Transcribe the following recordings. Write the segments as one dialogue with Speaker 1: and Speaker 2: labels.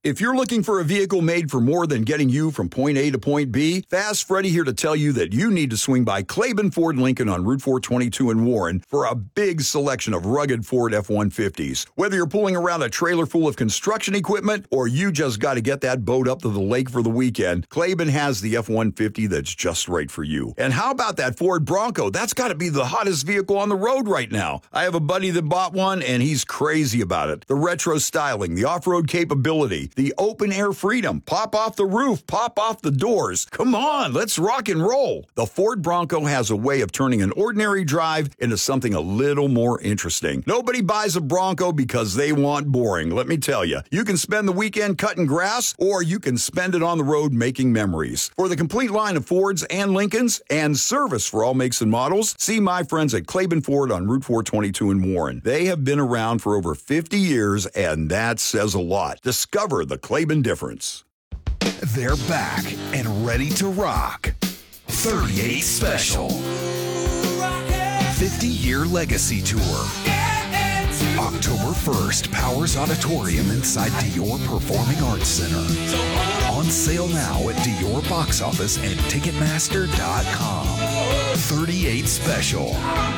Speaker 1: If you're looking for a vehicle made for more than getting you from point A to point B, Fast Freddy here to tell you that you need to swing by Claiborne Ford Lincoln on Route 422 in Warren for a big selection of rugged Ford F-150s. Whether you're pulling around a trailer full of construction equipment or you just got to get that boat up to the lake for the weekend, Claiborne has the F-150 that's just right for you. And how about that Ford Bronco? That's got to be the hottest vehicle on the road right now. I have a buddy that bought one and he's crazy about it. The retro styling, the off-road capability, the open-air freedom, pop off the roof, pop off the doors. Come on, let's rock and roll. The Ford Bronco has a way of turning an ordinary drive into something a little more interesting. Nobody buys a Bronco because they want boring, let me tell you. You can spend the weekend cutting grass, or you can spend it on the road making memories. For the complete line of Fords and Lincolns and service for all makes and models, see my friends at Claiborne Ford on Route 422 in Warren. They have been around for over 50 years, and that says a lot. Discover the Claiborne difference.
Speaker 2: They're back and ready to rock. 38 Special. 50-year legacy tour. October 1st, Powers Auditorium inside Dior Performing Arts Center. On sale now at Dior Box Office and Ticketmaster.com. 38 Special.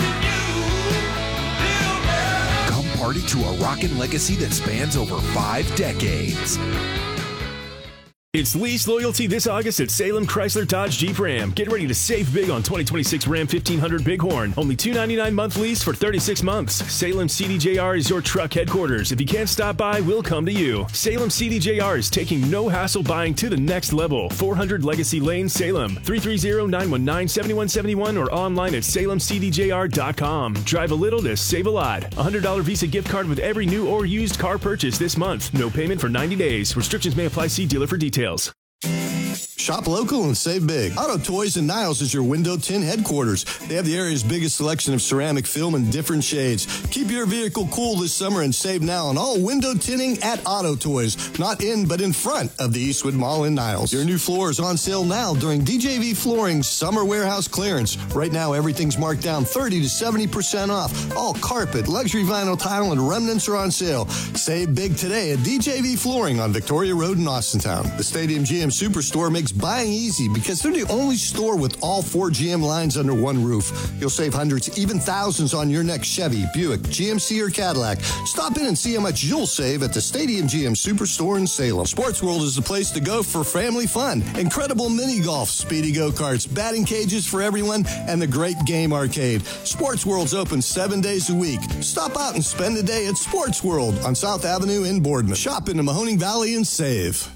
Speaker 2: Party to a rockin' legacy that spans over 5 decades.
Speaker 3: It's lease loyalty this August at Salem Chrysler Dodge Jeep Ram. Get ready to save big on 2026 Ram 1500 Bighorn. Only $299 month lease for 36 months. Salem CDJR is your truck headquarters. If you can't stop by, we'll come to you. Salem CDJR is taking no hassle buying to the next level. 400 Legacy Lane, Salem. 330-919-7171 or online at salemcdjr.com. Drive a little to save a lot. $100 Visa gift card with every new or used car purchase this month. No payment for 90 days. Restrictions may apply. See dealer for details.
Speaker 4: Shop local and save big. Auto Toys in Niles is your window tint headquarters. They have the area's biggest selection of ceramic film in different shades. Keep your vehicle cool this summer and save now on all window tinting at Auto Toys. Not in, but in front of the Eastwood Mall in Niles. Your new floor is on sale now during DJV Flooring's Summer Warehouse Clearance. Right now, everything's marked down 30 to 70% off. All carpet, luxury vinyl tile, and remnants are on sale. Save big today at DJV Flooring on Victoria Road in Austintown. The Stadium GM Superstore makes buying easy because they're the only store with all 4 GM lines under one roof. You'll save hundreds, even thousands on your next Chevy, Buick, GMC, or Cadillac. Stop in and see how much you'll save at the Stadium GM Superstore in Salem. Sports World is the place to go for family fun. Incredible mini golf, speedy go-karts, batting cages for everyone, and the great game arcade. Sports World's open 7 days a week. Stop out and spend a day at Sports World on South Avenue in Boardman. Shop in the Mahoning Valley and save.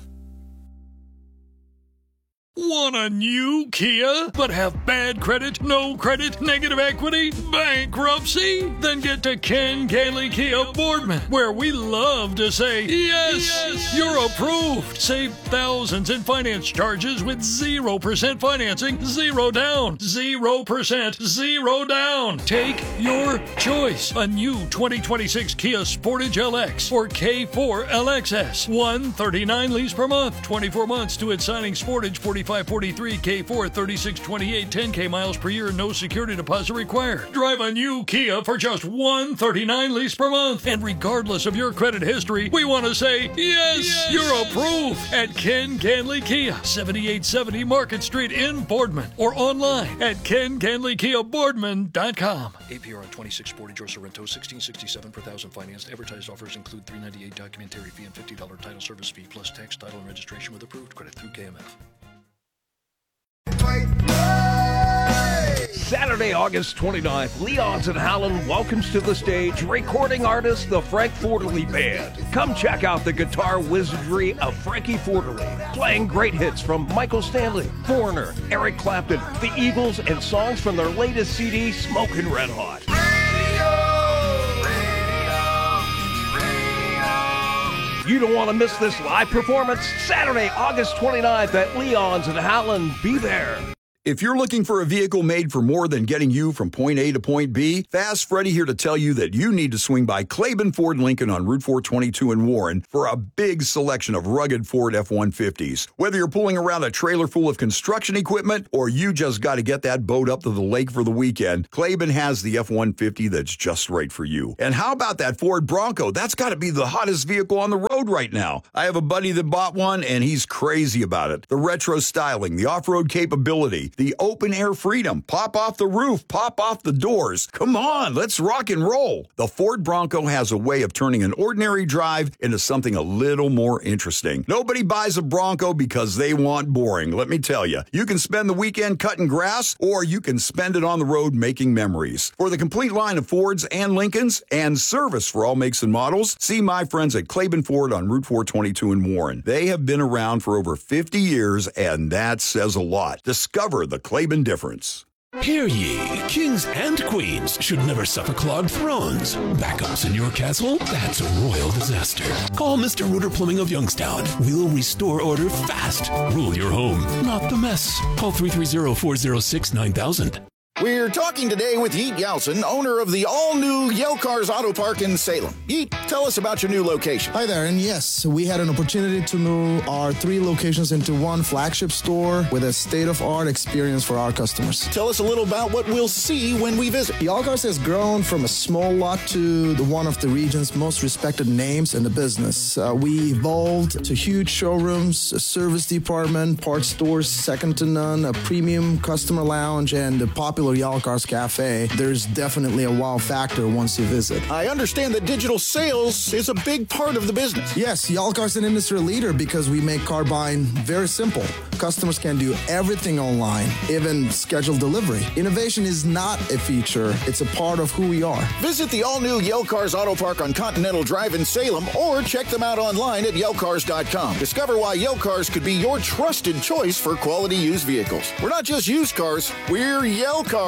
Speaker 5: Want a new Kia, but have bad credit, no credit, negative equity, bankruptcy? Then get to Ken Gailey Kia Boardman, where we love to say, yes, you're approved. Save thousands in finance charges with 0% financing, 0 down, 0%, 0 down. Take your choice. A new 2026 Kia Sportage LX or K4 LXS. $139 lease per month, 24 months to its signing. Sportage 4543, K4 3628, 10K miles per year, no security deposit required. Drive a new Kia for just $139 lease per month. And regardless of your credit history, we want to say, yes, you're approved at Ken Ganley Kia, 7870 Market Street in Boardman, or online at kenganleykiaboardman.com. APR on 26 Sportage or Sorrento, $16.67 per thousand financed. Advertised offers include $398 documentary fee and $50 title service fee, plus tax, title, and registration with approved credit through KMF.
Speaker 6: Saturday, August 29th, Leons and Howland welcomes to the stage recording artist, the Frank Forterly Band. Come check out the guitar wizardry of Frankie Forterly, playing great hits from Michael Stanley, Foreigner, Eric Clapton, the Eagles, and songs from their latest CD, Smokin' Red Hot. You don't want to miss this live performance. Saturday, August 29th at Leons and Howland. Be there.
Speaker 1: If you're looking for a vehicle made for more than getting you from point A to point B, Fast Freddy here to tell you that you need to swing by Claiborne Ford Lincoln on Route 422 in Warren for a big selection of rugged Ford F-150s. Whether you're pulling around a trailer full of construction equipment or you just got to get that boat up to the lake for the weekend, Claiborne has the F-150 that's just right for you. And how about that Ford Bronco? That's got to be the hottest vehicle on the road right now. I have a buddy that bought one, and he's crazy about it. The retro styling, the off-road capability, the open-air freedom, pop off the roof, pop off the doors. Come on, let's rock and roll. The Ford Bronco has a way of turning an ordinary drive into something a little more interesting. Nobody buys a Bronco because they want boring, let me tell you. You can spend the weekend cutting grass, or you can spend it on the road making memories. For the complete line of Fords and Lincolns and service for all makes and models, see my friends at Claiborne Ford on Route 422 in Warren. They have been around for over 50 years, and that says a lot. Discover the Claiborne difference.
Speaker 7: Hear ye, kings and queens should never suffer clogged thrones. Backups in your castle? That's a royal disaster. Call Mr. Rooter Plumbing of Youngstown. We'll restore order fast. Rule your home, not the mess. Call 330-406-9000.
Speaker 8: We're talking today with Yeet Yeltsin, owner of the all-new Yale Cars Auto Park in Salem. Yeet, tell us about your new location.
Speaker 9: Hi there, and yes, we had an opportunity to move our 3 locations into one flagship store with a state-of-art experience for our customers.
Speaker 8: Tell us a little about what we'll see when we visit.
Speaker 9: Yale Cars has grown from a small lot to one of the region's most respected names in the business. We evolved to huge showrooms, a service department, parts stores second to none, a premium customer lounge, and a popular Yale Cars Cafe. There's definitely a wow factor once you visit.
Speaker 8: I understand that digital sales is a big part of the business.
Speaker 9: Yes, Yale Cars is an industry leader because we make car buying very simple. Customers can do everything online, even schedule delivery. Innovation is not a feature, it's a part of who we are.
Speaker 8: Visit the all-new Yale Cars Auto Park on Continental Drive in Salem or check them out online at YaleCars.com. Discover why Yale Cars could be your trusted choice for quality used vehicles. We're not just used cars, we're Yale Cars.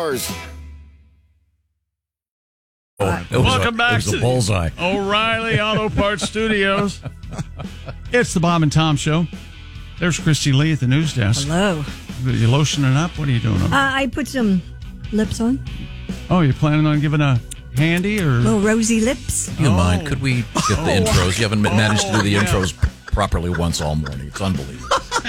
Speaker 10: Welcome back to
Speaker 11: bullseye.
Speaker 10: O'Reilly Auto Parts Studios. It's the Bob and Tom Show. There's Christy Lee at the news desk.
Speaker 12: Hello.
Speaker 10: Are you lotioning up? What are you doing?
Speaker 12: I put some lips on.
Speaker 10: Oh, you're planning on giving a handy or
Speaker 12: little rosy lips?
Speaker 11: You mind? Could we get the intros? You haven't managed to do the intros properly once all morning. It's unbelievable.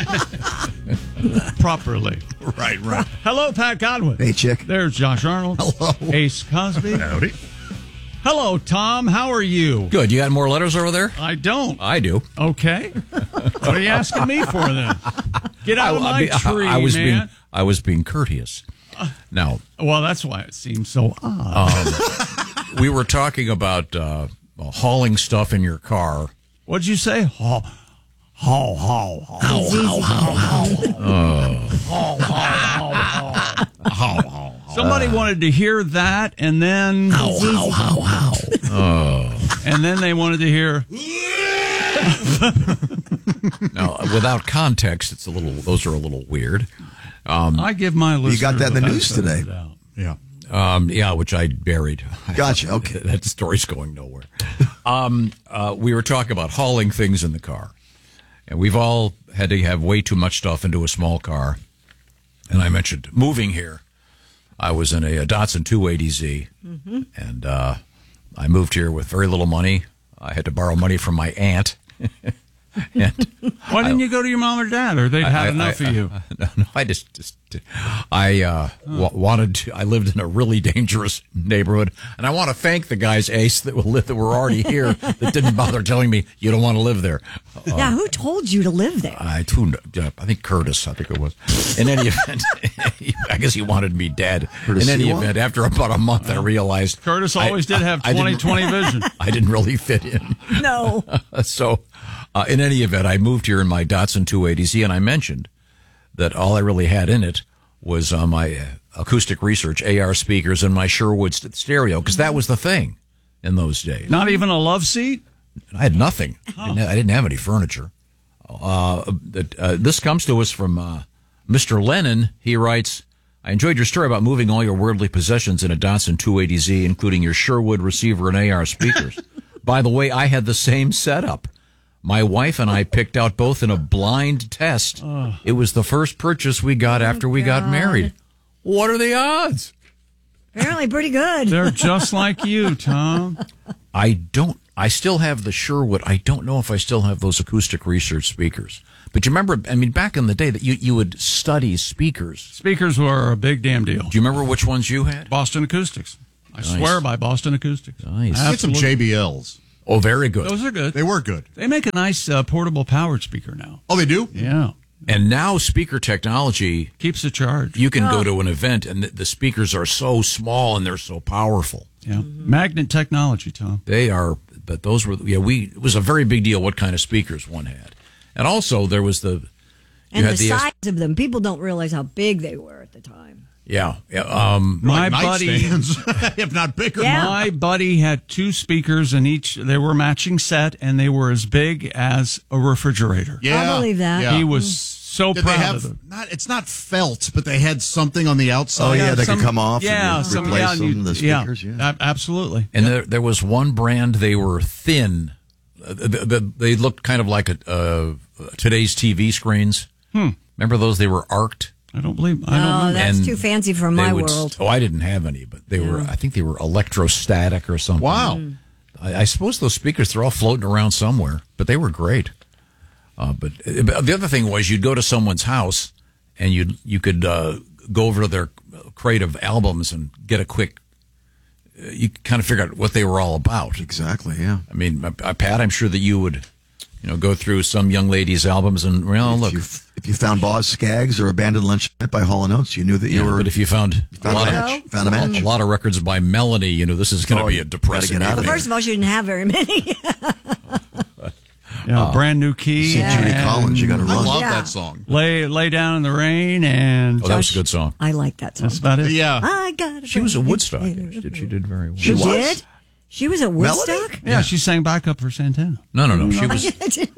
Speaker 10: Properly.
Speaker 11: Right.
Speaker 10: Hello, Pat Godwin.
Speaker 13: Hey, chick.
Speaker 10: There's Josh Arnold.
Speaker 11: Hello.
Speaker 10: Ace Cosby.
Speaker 11: Howdy.
Speaker 10: Hello, Tom. How are you?
Speaker 11: Good. You got more letters over there?
Speaker 10: I don't.
Speaker 11: I do.
Speaker 10: Okay. What are you asking me for then? Get out of my tree, man.
Speaker 11: I was being courteous. Now.
Speaker 10: Well, that's why it seems so odd.
Speaker 11: We were talking about hauling stuff in your car.
Speaker 10: What'd you say? Haul. Somebody wanted to hear that, and then and then they wanted to hear.
Speaker 11: Now, without context, it's a little. Those are a little weird.
Speaker 10: I give my listeners.
Speaker 13: You got that in the news today.
Speaker 10: Yeah.
Speaker 11: Yeah, which I buried.
Speaker 13: Gotcha. Okay,
Speaker 11: that story's going nowhere. We were talking about hauling things in the car. And we've all had to have way too much stuff into a small car. And I mentioned moving here. I was in a Datsun 280Z, and I moved here with very little money. I had to borrow money from my aunt.
Speaker 10: And why didn't you go to your mom or dad, or they'd had enough of you?
Speaker 11: No, I wanted to. I lived in a really dangerous neighborhood, and I want to thank the guys, Ace, that were already here that didn't bother telling me you don't want to live there.
Speaker 12: Yeah, who told you to live there?
Speaker 11: I think Curtis. I think it was. In any event, I guess he wanted me dead.
Speaker 13: Curtis,
Speaker 11: in any event, after about a month, I realized
Speaker 10: Curtis always did have 20/20 vision.
Speaker 11: I didn't really fit in.
Speaker 12: No.
Speaker 11: So. In any event, I moved here in my Datsun 280Z, and I mentioned that all I really had in it was my acoustic research AR speakers and my Sherwood stereo, because that was the thing in those days.
Speaker 10: Not even a love seat?
Speaker 11: I had nothing. I didn't have any furniture. This comes to us from Mr. Lennon. He writes, I enjoyed your story about moving all your worldly possessions in a Datsun 280Z, including your Sherwood receiver and AR speakers. By the way, I had the same setup. My wife and I picked out both in a blind test. It was the first purchase we got after we got married. What are the odds?
Speaker 12: Apparently pretty good.
Speaker 10: They're just like you, Tom.
Speaker 11: I still have the Sherwood. I don't know if I still have those acoustic research speakers. But you remember, I mean, back in the day that you would study speakers.
Speaker 10: Speakers were a big damn deal.
Speaker 11: Do you remember which ones you had?
Speaker 10: Boston Acoustics. I swear by Boston Acoustics.
Speaker 11: Nice.
Speaker 14: Get some JBLs.
Speaker 11: Oh, very good.
Speaker 10: Those are good.
Speaker 14: They were good.
Speaker 10: They make a nice portable powered speaker now.
Speaker 14: Oh, they do?
Speaker 10: Yeah.
Speaker 11: And now speaker technology
Speaker 10: keeps the charge.
Speaker 11: You can go to an event and the speakers are so small and they're so powerful.
Speaker 10: Yeah. Magnet technology, Tom.
Speaker 11: They are, but those were, it was a very big deal what kind of speakers one had. And also there was the
Speaker 12: size of them. People don't realize how big they were at the time.
Speaker 11: Yeah.
Speaker 10: My buddy,
Speaker 14: if not bigger.
Speaker 12: Yeah.
Speaker 10: My buddy had 2 speakers and they were matching set and they were as big as a refrigerator.
Speaker 14: Yeah.
Speaker 12: I believe that.
Speaker 14: Yeah.
Speaker 10: He was so
Speaker 14: Did
Speaker 10: proud
Speaker 14: they have
Speaker 10: of them.
Speaker 14: It's not felt, but they had something on the outside.
Speaker 13: Oh, yeah, they could come off and
Speaker 10: some-
Speaker 13: replace
Speaker 10: yeah,
Speaker 13: them, the speakers. Yeah.
Speaker 10: Absolutely.
Speaker 11: And there was one brand, they were thin. They looked kind of like today's TV screens. Remember those? They were arced.
Speaker 10: I don't believe.
Speaker 12: Oh, that's too fancy for my world.
Speaker 11: Oh, I didn't have any, but they were. I think they were electrostatic or something.
Speaker 14: Wow.
Speaker 11: I suppose those speakers, they're all floating around somewhere, but they were great. But the other thing was, you'd go to someone's house and you could go over to their crate of albums and get a quick. You kind of figure out what they were all about.
Speaker 13: Exactly. Yeah.
Speaker 11: I mean, Pat, I'm sure that you would. Go through some young lady's albums and, look.
Speaker 13: If you found Boz Scaggs or Abandoned Luncheonette by Hall & Oates, you knew that you were.
Speaker 11: But if you found
Speaker 13: a match.
Speaker 11: A lot of records by Melanie, this is going to be a depressing.
Speaker 13: Get out of
Speaker 12: Well, first of all, she didn't have very many.
Speaker 10: Brand new key.
Speaker 13: See Judy Collins, you got to run.
Speaker 14: I love that song.
Speaker 10: Lay down in the rain and.
Speaker 11: that was a good song.
Speaker 12: I like that song.
Speaker 10: That's about it.
Speaker 14: Yeah.
Speaker 12: I got.
Speaker 11: She was a Woodstock. She did very well.
Speaker 12: She did. She was at Woodstock?
Speaker 10: Yeah, she sang backup for Santana.
Speaker 11: No. She was.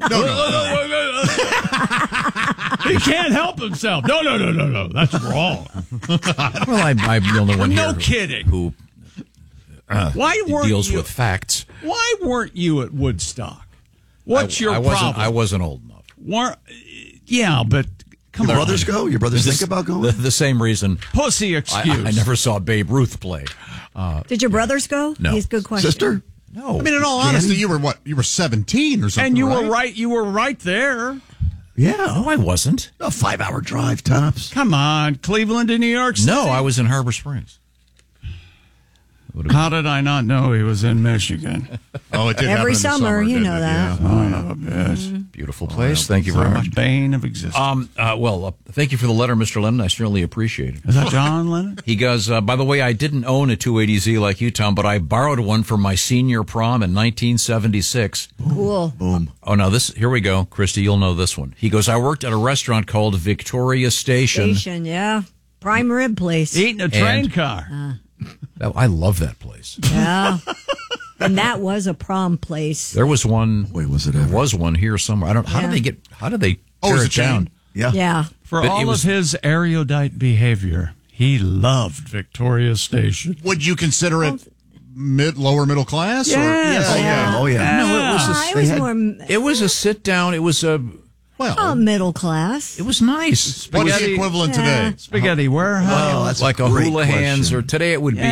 Speaker 10: He can't help himself. No. That's wrong.
Speaker 11: Well, I'm the only one here.
Speaker 10: No kidding.
Speaker 11: Who
Speaker 10: Why weren't
Speaker 11: deals
Speaker 10: you,
Speaker 11: with facts.
Speaker 10: Why weren't you at Woodstock? What's your problem?
Speaker 11: I wasn't old enough.
Speaker 10: Yeah, but come
Speaker 13: Your
Speaker 10: on.
Speaker 13: brothers go? Your brothers think about going?
Speaker 11: The same reason.
Speaker 10: Pussy excuse.
Speaker 11: I never saw Babe Ruth play.
Speaker 12: Did your brothers go?
Speaker 11: No.
Speaker 12: He's a good question.
Speaker 13: Sister?
Speaker 11: No.
Speaker 14: I mean, in all honesty, you were what? You were 17 or something,
Speaker 10: And you
Speaker 14: right?
Speaker 10: were right. You were right there.
Speaker 13: Yeah.
Speaker 11: No, I wasn't.
Speaker 13: A 5-hour drive, tops.
Speaker 10: Come on, Cleveland to New York City.
Speaker 11: No, I was in Harbor Springs.
Speaker 10: How did I not know he was in Michigan?
Speaker 14: Oh, it did happen in
Speaker 12: Every
Speaker 14: the
Speaker 12: summer, you
Speaker 14: didn't
Speaker 12: know
Speaker 14: it?
Speaker 12: that.
Speaker 14: Yeah.
Speaker 10: Son of a bitch.
Speaker 11: Beautiful place. Thank you very much.
Speaker 10: Bane of existence.
Speaker 11: Thank you for the letter, Mr. Lennon. I certainly appreciate it.
Speaker 10: Is that John Lennon?
Speaker 11: He goes, by the way, I didn't own a 280Z like you, Tom, but I borrowed one for my senior prom in 1976.
Speaker 12: Cool.
Speaker 13: Boom.
Speaker 11: Oh, now here we go. Christy, you'll know this one. He goes, I worked at a restaurant called Victoria Station.
Speaker 12: Yeah. Prime rib place.
Speaker 10: Eating a train car.
Speaker 11: I love that place.
Speaker 12: Yeah. And that was a prom place.
Speaker 11: There was one.
Speaker 13: Wait, was it ever?
Speaker 11: There was one here somewhere. I don't. How did they tear it down?
Speaker 13: Yeah.
Speaker 12: Yeah.
Speaker 10: For
Speaker 11: But
Speaker 10: all of his erudite behavior, he loved Victoria Station.
Speaker 14: Would you consider it lower middle class?
Speaker 10: Yes.
Speaker 14: Or?
Speaker 12: Yeah.
Speaker 13: Oh, yeah.
Speaker 11: No, it was a sit down. It was a.
Speaker 14: Well,
Speaker 12: middle class.
Speaker 11: It was nice.
Speaker 14: What's the equivalent today?
Speaker 10: Spaghetti Warehouse.
Speaker 13: Well, that's
Speaker 11: like a
Speaker 13: great
Speaker 11: Houlihan's,
Speaker 13: question.
Speaker 11: or today it would be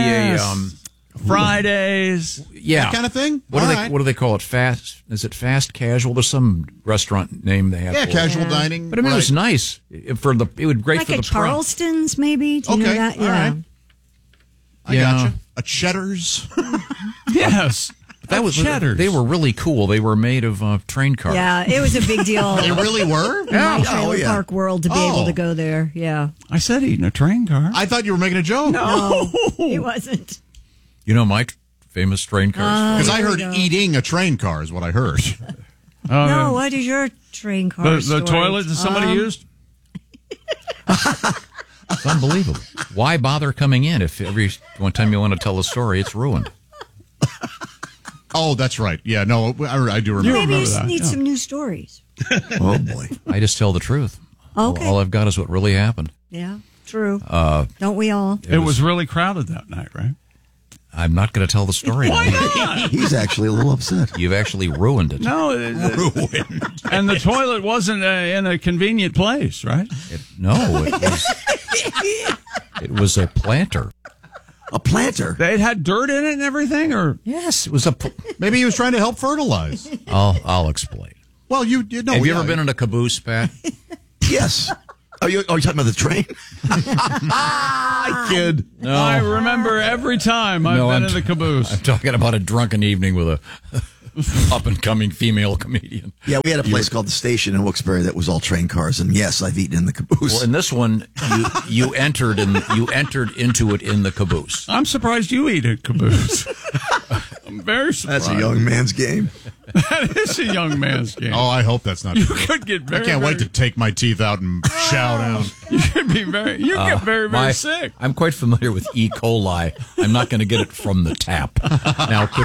Speaker 10: Fridays.
Speaker 11: yeah,
Speaker 14: That kind of thing?
Speaker 11: What
Speaker 14: All right.
Speaker 11: do they call it? Fast? Is it fast casual? There's some restaurant name they have.
Speaker 14: Yeah,
Speaker 11: for it.
Speaker 14: casual dining.
Speaker 11: But I mean, it was
Speaker 14: right.
Speaker 11: nice it would be great
Speaker 12: Like
Speaker 11: for
Speaker 12: a
Speaker 11: the prom.
Speaker 12: Charleston's, maybe? Do you know
Speaker 14: Okay,
Speaker 12: that?
Speaker 14: all
Speaker 12: Yeah.
Speaker 14: right. I
Speaker 11: Yeah.
Speaker 14: gotcha. A Cheddar's.
Speaker 10: Yes.
Speaker 11: That was
Speaker 10: Cheddar's.
Speaker 11: They were really cool. They were made of train cars.
Speaker 12: Yeah, it was a big deal.
Speaker 14: They really were?
Speaker 12: In my trailer park world to be able
Speaker 14: Oh.
Speaker 12: to go there. Yeah.
Speaker 10: I said eating a train car.
Speaker 14: I thought you were making a joke.
Speaker 12: No, it wasn't.
Speaker 11: You know my famous train cars.
Speaker 14: Because I
Speaker 12: There we
Speaker 14: heard
Speaker 12: go.
Speaker 14: eating a train car is what I heard.
Speaker 12: No, what is your train car
Speaker 10: the
Speaker 12: story?
Speaker 10: toilet that somebody used?
Speaker 11: It's unbelievable. Why bother coming in if every one time you want to tell a story, it's ruined?
Speaker 14: Oh, that's right. Yeah, no, I do remember.
Speaker 12: Maybe you just need some new stories.
Speaker 13: Oh, boy.
Speaker 11: I just tell the truth.
Speaker 12: Okay.
Speaker 11: All I've got is what really happened.
Speaker 12: Yeah, true.
Speaker 11: Uh,
Speaker 12: Don't we all?
Speaker 10: It was really crowded that night, right?
Speaker 11: I'm not going to tell the story.
Speaker 10: Why not?
Speaker 13: He's actually a little upset.
Speaker 11: You've actually ruined it.
Speaker 10: No, ruined. And the toilet wasn't in a convenient place, right?
Speaker 11: It was a planter.
Speaker 13: A planter?
Speaker 10: They had dirt in it and everything, or
Speaker 11: yes, it was a.
Speaker 14: Maybe he was trying to help fertilize.
Speaker 11: I'll explain.
Speaker 14: Well, you know.
Speaker 11: Have you ever been in a caboose, Pat?
Speaker 13: Yes. Are you talking about the train?
Speaker 14: Kid.
Speaker 11: No.
Speaker 10: I remember every time I've been in the caboose.
Speaker 11: I'm talking about a drunken evening with a up-and-coming female comedian.
Speaker 13: Yeah, we had a place called The Station in Wilkes-Barre that was all train cars, and yes, I've eaten in the caboose.
Speaker 11: Well, in this one, you entered into it in the caboose.
Speaker 10: I'm surprised you eat a caboose. I'm very surprised.
Speaker 13: That's a young man's game.
Speaker 10: That is a young man's game.
Speaker 14: Oh, I hope that's not
Speaker 10: You
Speaker 14: true.
Speaker 10: could get very.
Speaker 14: I can't wait to take my teeth out and shout out.
Speaker 10: You could be very. You get very sick.
Speaker 11: I'm quite familiar with E. coli. I'm not going to get it from the tap. Now, could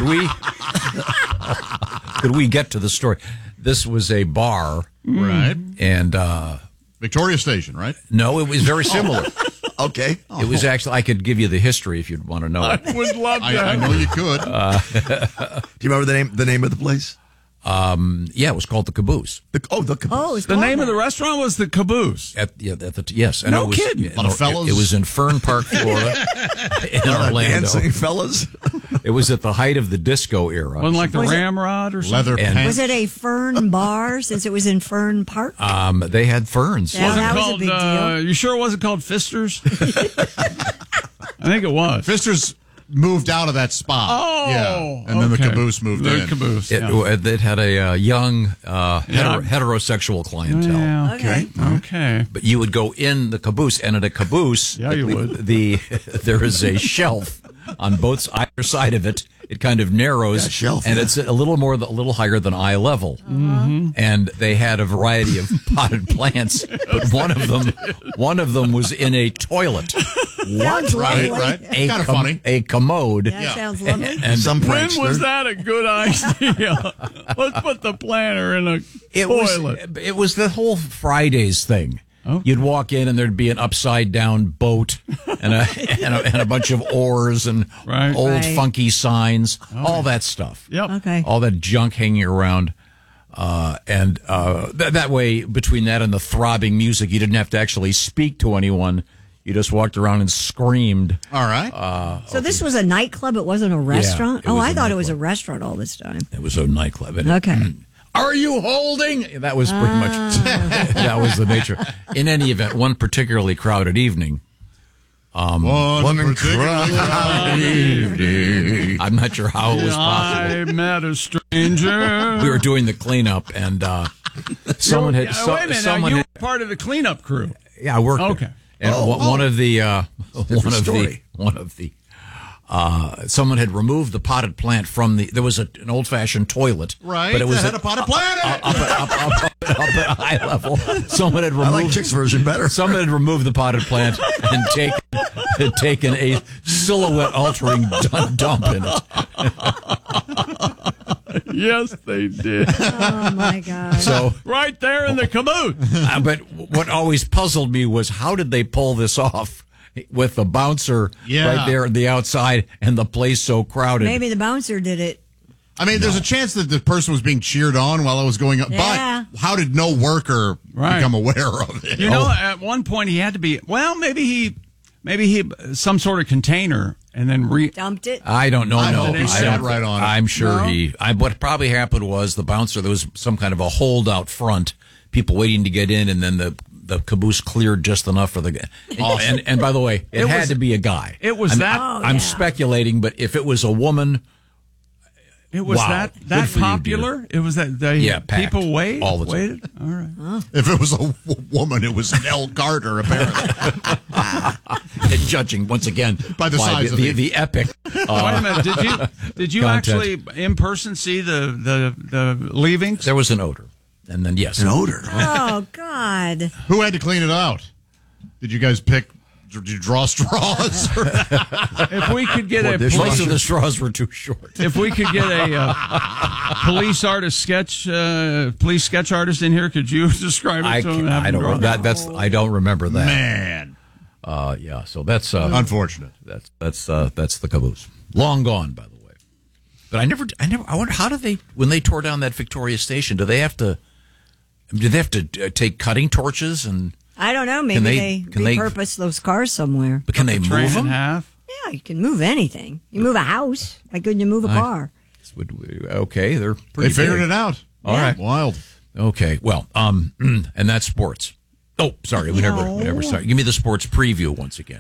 Speaker 11: we get to the story? This was a bar,
Speaker 14: Right.
Speaker 11: and
Speaker 14: Victoria Station, right?
Speaker 11: no, it was very similar.
Speaker 13: Okay.
Speaker 11: It was actually. I could give you the history if you'd want to know
Speaker 10: I
Speaker 11: it.
Speaker 10: would love that.
Speaker 14: I know you could.
Speaker 13: Do you remember the name of the place?
Speaker 11: Yeah, it was called the Caboose.
Speaker 13: The caboose.
Speaker 12: Oh, it's
Speaker 10: The
Speaker 12: called
Speaker 10: name of
Speaker 12: that.
Speaker 10: the restaurant was the Caboose.
Speaker 11: Yes, and
Speaker 10: No
Speaker 11: it was,
Speaker 10: kidding.
Speaker 11: It,
Speaker 14: A lot of fellas.
Speaker 11: It was in Fern Park, Florida, in Orlando.
Speaker 13: Dancing fellas.
Speaker 11: It was at the height of the disco era.
Speaker 10: Wasn't like the
Speaker 12: Was it-
Speaker 10: Ramrod or something.
Speaker 14: Leather
Speaker 11: And-
Speaker 14: pants.
Speaker 12: Was it a Fern bar since it was in Fern Park?
Speaker 11: They had ferns.
Speaker 12: Yeah.
Speaker 10: Wasn't
Speaker 12: that was a
Speaker 10: called,
Speaker 12: big deal.
Speaker 10: You sure it wasn't called Fisters? I think it was.
Speaker 14: Fisters moved out of that spot.
Speaker 10: Oh,
Speaker 14: yeah. And then the
Speaker 10: okay.
Speaker 14: caboose moved
Speaker 10: the
Speaker 14: in.
Speaker 10: Caboose.
Speaker 11: It,
Speaker 10: yeah.
Speaker 11: it had a young heterosexual clientele.
Speaker 10: Yeah.
Speaker 12: Okay.
Speaker 10: Okay.
Speaker 11: But you would go in the caboose, and at a caboose,
Speaker 10: Yeah, you would.
Speaker 11: There is a shelf on either side of it. It kind of narrows,
Speaker 13: Yeah, shelf,
Speaker 11: and
Speaker 13: yeah.
Speaker 11: it's a little higher than eye level.
Speaker 10: Mm-hmm.
Speaker 11: And they had a variety of potted plants, but one of them was in a toilet.
Speaker 12: Sounds
Speaker 14: Right,
Speaker 12: lovely.
Speaker 14: right. Kind of funny.
Speaker 11: A commode.
Speaker 12: That sounds lovely.
Speaker 11: And
Speaker 13: Some
Speaker 10: When
Speaker 13: prankster.
Speaker 10: was that a good idea? Let's put the planter in a toilet.
Speaker 11: It was the whole Fridays thing.
Speaker 10: Okay.
Speaker 11: You'd walk in and there'd be an upside down boat and a bunch of oars and
Speaker 10: Right.
Speaker 11: old
Speaker 12: Right.
Speaker 11: funky signs, all that stuff.
Speaker 10: Yep.
Speaker 12: Okay.
Speaker 11: All that junk hanging around. That way, between that and the throbbing music, you didn't have to actually speak to anyone. You just walked around and screamed.
Speaker 14: All right.
Speaker 12: So this was a nightclub. It wasn't a restaurant.
Speaker 11: it was
Speaker 12: I
Speaker 11: a
Speaker 12: thought it was a
Speaker 11: nightclub.
Speaker 12: restaurant all this time.
Speaker 11: It was a nightclub. And
Speaker 12: Okay.
Speaker 11: Are you holding? That was pretty much, that was the nature. In any event, one particularly crowded evening.
Speaker 14: One particularly
Speaker 11: I'm not sure how it was possible.
Speaker 10: I met a stranger.
Speaker 11: We were doing the cleanup, and someone had.
Speaker 10: Wait a minute.
Speaker 11: Someone
Speaker 10: you
Speaker 11: had,
Speaker 10: were part of the cleanup crew.
Speaker 11: yeah, I worked. there.
Speaker 10: Okay.
Speaker 11: And one of the someone had removed the potted plant from the. There was an old-fashioned toilet,
Speaker 14: Right.
Speaker 11: But it was
Speaker 14: that had a potted plant in it.
Speaker 11: up at eye level. Someone had removed.
Speaker 13: I like Chick's version better.
Speaker 11: Someone had removed the potted plant and taken a silhouette-altering dump in it.
Speaker 10: Yes, they did.
Speaker 12: Oh my God.
Speaker 11: So,
Speaker 10: Right there in the caboose.
Speaker 11: but what always puzzled me was how did they pull this off with the bouncer right there at the outside and the place so crowded?
Speaker 12: Maybe the bouncer did it.
Speaker 14: I mean, there's a chance that the person was being cheered on while it was going up.
Speaker 12: Yeah.
Speaker 14: But how did no worker become aware of it?
Speaker 10: You know, at one point he had to be. Well, maybe he some sort of container and then
Speaker 12: Dumped it.
Speaker 11: I don't know.
Speaker 14: I
Speaker 11: No,
Speaker 14: don't think he
Speaker 11: I
Speaker 14: sat
Speaker 11: don't-
Speaker 14: right on it.
Speaker 11: I'm sure
Speaker 10: No?
Speaker 11: what probably happened was the bouncer. There was some kind of a hold out front, people waiting to get in, and then the caboose cleared just enough for the guy. And by the way, it had
Speaker 10: was-
Speaker 11: to be a guy.
Speaker 10: It was that.
Speaker 11: I'm speculating, but if it was a woman,
Speaker 10: It was
Speaker 11: Wow.
Speaker 10: that
Speaker 11: Good for you,
Speaker 10: popular. It was that
Speaker 11: packed.
Speaker 10: people waited
Speaker 11: All the time.
Speaker 10: waited. All right.
Speaker 14: If it was a woman, it was Nell Carter, apparently.
Speaker 11: and judging once again
Speaker 14: By the size of
Speaker 11: the epic.
Speaker 10: Wait a minute. Did you
Speaker 11: content.
Speaker 10: actually in person see the leavings?
Speaker 11: There was an odor, and then yes,
Speaker 13: An odor.
Speaker 12: Oh God.
Speaker 14: Who had to clean it out? Did you guys pick? Did you draw straws?
Speaker 10: If we could get a
Speaker 11: Most of the straws were too short.
Speaker 10: if we could get a police sketch artist in here, could you describe it to him?
Speaker 11: I don't. I don't remember that.
Speaker 14: Man,
Speaker 11: Yeah. So that's
Speaker 14: unfortunate.
Speaker 11: That's the caboose. Long gone, by the way. But I wonder, how do they, when they tore down that Victoria Station, do they have to take cutting torches and...
Speaker 12: I don't know. Maybe they repurpose those cars somewhere.
Speaker 11: But can they move them?
Speaker 10: In half?
Speaker 12: Yeah, you can move anything. You move a house. Why couldn't you move a car?
Speaker 11: Okay, they're pretty
Speaker 14: They figured
Speaker 11: big.
Speaker 14: it out.
Speaker 11: All right.
Speaker 14: Wild.
Speaker 11: Okay, well, and that's sports. Oh, sorry, we never started. Give me the sports preview once again.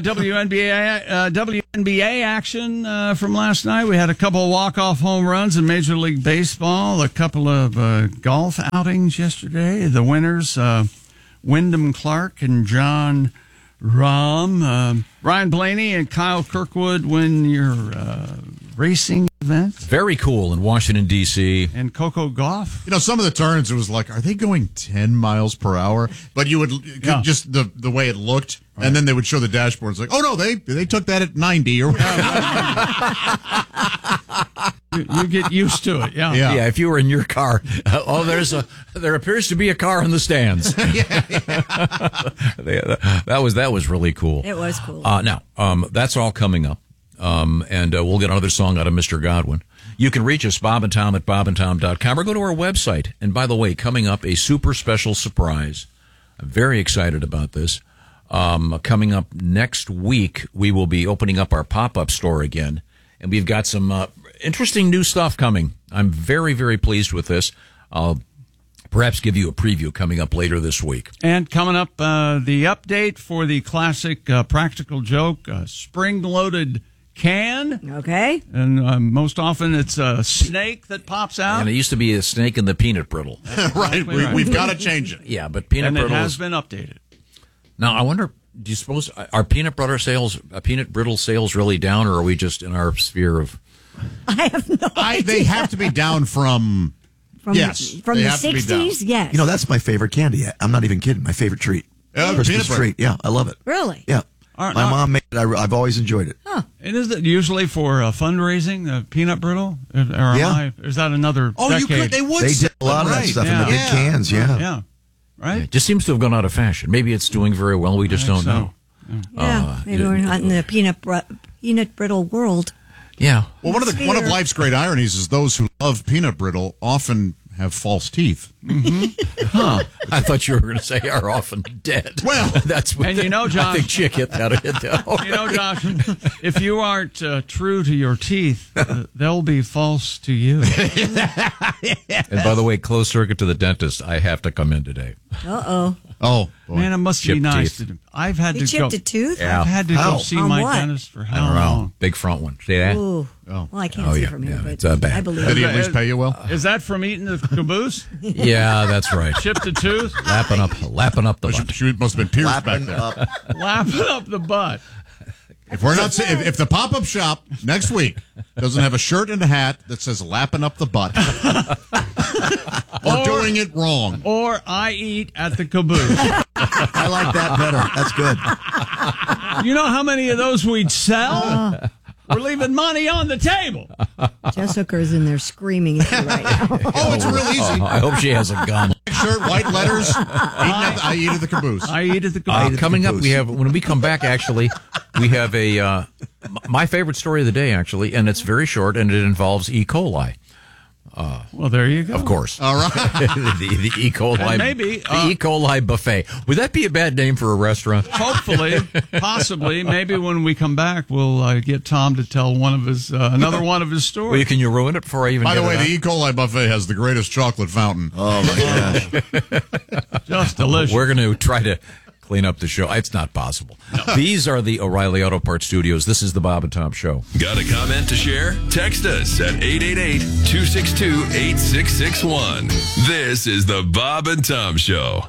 Speaker 10: WNBA action from last night. We had a couple of walk-off home runs in Major League Baseball, a couple of golf outings yesterday. The winners, Wyndham Clark and John Rahm. Ryan Blaney and Kyle Kirkwood win your racing event.
Speaker 11: Very cool in Washington, D.C.
Speaker 10: And Coco Gauff.
Speaker 14: You know, some of the turns, it was like, are they going 10 miles per hour? But you would just the way it looked, and then they would show the dashboard. It's like, oh no, they took that at 90 or whatever.
Speaker 10: You get used to it, yeah.
Speaker 11: Yeah, if you were in your car, there appears to be a car in the stands. That was really cool.
Speaker 12: It was cool.
Speaker 11: Now, that's all coming up. And we'll get another song out of Mr. Godwin. You can reach us, Bob and Tom at bobandtom.com, or go to our website. And by the way, coming up, a super special surprise. I'm very excited about this. Coming up next week, we will be opening up our pop-up store again. And we've got some interesting new stuff coming. I'm very, very pleased with this. I'll perhaps give you a preview coming up later this week.
Speaker 10: And coming up, the update for the classic Practical Joke spring-loaded can.
Speaker 12: Okay.
Speaker 10: And most often it's a snake that pops out.
Speaker 11: And it used to be a snake in the peanut brittle.
Speaker 14: Right. We've got to change it.
Speaker 11: Yeah, but peanut brittle
Speaker 10: has been updated.
Speaker 11: Now, I wonder, do you suppose, are peanut brittle sales really down, or are we just in our sphere of...
Speaker 12: I have no idea.
Speaker 14: They have to be down from
Speaker 12: the 60s, yes.
Speaker 13: You know, that's my favorite candy. I'm not even kidding. My favorite treat. Christmas treat. Yeah, I love it.
Speaker 12: Really?
Speaker 13: Yeah. My mom made it. I've always enjoyed it.
Speaker 12: Huh.
Speaker 10: And is it usually for fundraising, peanut brittle? Or is that another decade?
Speaker 13: They did a lot of that stuff in the big cans,
Speaker 10: Yeah. Right?
Speaker 11: Yeah, it just seems to have gone out of fashion. Maybe it's doing very well. We just don't know.
Speaker 12: Yeah, maybe we're not in the peanut brittle world.
Speaker 11: Yeah.
Speaker 14: Well, one of life's great ironies is those who love peanut brittle often have false teeth.
Speaker 11: Mm-hmm. Huh. I thought you were going to say are often dead.
Speaker 14: Well,
Speaker 11: that's what
Speaker 10: Josh,
Speaker 11: I think Chick hit that.
Speaker 10: Josh, if you aren't true to your teeth, they'll be false to you.
Speaker 11: And by the way, closed circuit to the dentist. I have to come in today.
Speaker 12: Uh-oh.
Speaker 14: Oh, boy.
Speaker 10: Man, it must be nice.
Speaker 11: Teeth.
Speaker 10: I've had
Speaker 12: you
Speaker 10: to go.
Speaker 12: chipped a tooth?
Speaker 10: Yeah. I've had to go see my dentist for how long?
Speaker 11: I don't know. Big front one. See that?
Speaker 12: Ooh.
Speaker 14: Oh.
Speaker 12: Well, I can't see from here, but
Speaker 11: it's bad.
Speaker 12: I believe
Speaker 14: Did he at least pay you well?
Speaker 10: Is that from eating the caboose?
Speaker 11: Yeah, that's right.
Speaker 10: Chipped a tooth?
Speaker 11: Lapping up the butt.
Speaker 14: She must have been pierced back there.
Speaker 10: Lapping up the butt.
Speaker 14: If we're not, if the pop-up shop next week doesn't have a shirt and a hat that says "lapping up the butt" or doing it wrong,
Speaker 10: or I eat at the caboose.
Speaker 13: I like that better. That's good.
Speaker 10: You know how many of those we'd sell? We're leaving money on the table.
Speaker 12: Jess Hooker's in there screaming at you right now.
Speaker 14: Oh, it's real easy.
Speaker 11: I hope she has a gun.
Speaker 14: Shirt, white letters. I eat at the caboose.
Speaker 10: I eat at the caboose.
Speaker 11: Coming up, we have, when we come back, actually, we have my favorite story of the day, actually, and it's very short, and it involves E. coli.
Speaker 10: Well, there you go.
Speaker 11: Of course.
Speaker 14: All right.
Speaker 11: the E. coli.
Speaker 10: And maybe
Speaker 11: the E. coli buffet. Would that be a bad name for a restaurant?
Speaker 10: Hopefully, possibly, maybe when we come back, we'll get Tom to tell another one of his stories.
Speaker 11: Well, can you ruin it before I even?
Speaker 14: By
Speaker 11: get
Speaker 14: the way,
Speaker 11: it
Speaker 14: the E. coli buffet has the greatest chocolate fountain.
Speaker 13: Oh my gosh,
Speaker 10: just delicious.
Speaker 11: We're going to try to clean up the show. It's not possible. No. These are the O'Reilly Auto Parts Studios. This is the Bob and Tom Show.
Speaker 2: Got a comment to share? Text us at 888-262-8661. This is the Bob and Tom Show.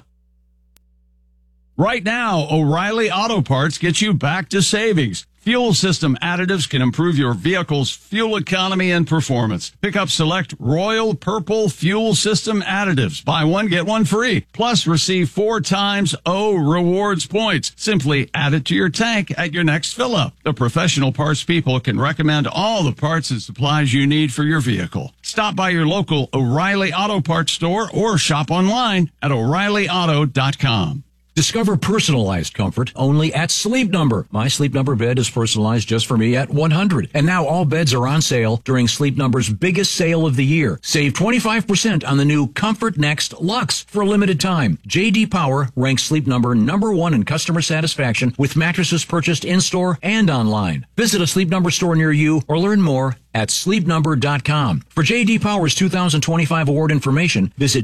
Speaker 10: Right now, O'Reilly Auto Parts gets you back to savings. Fuel system additives can improve your vehicle's fuel economy and performance. Pick up select Royal Purple fuel system additives. Buy one, get one free. Plus, receive 4 times O rewards points. Simply add it to your tank at your next fill-up. The professional parts people can recommend all the parts and supplies you need for your vehicle. Stop by your local O'Reilly Auto Parts store or shop online at O'ReillyAuto.com.
Speaker 15: Discover personalized comfort only at Sleep Number. My Sleep Number bed is personalized just for me at $100. And now all beds are on sale during Sleep Number's biggest sale of the year. Save 25% on the new Comfort Next Luxe for a limited time. J.D. Power ranks Sleep Number #1 in customer satisfaction with mattresses purchased in-store and online. Visit a Sleep Number store near you or learn more at sleepnumber.com. For J.D. Power's 2025 award information, visit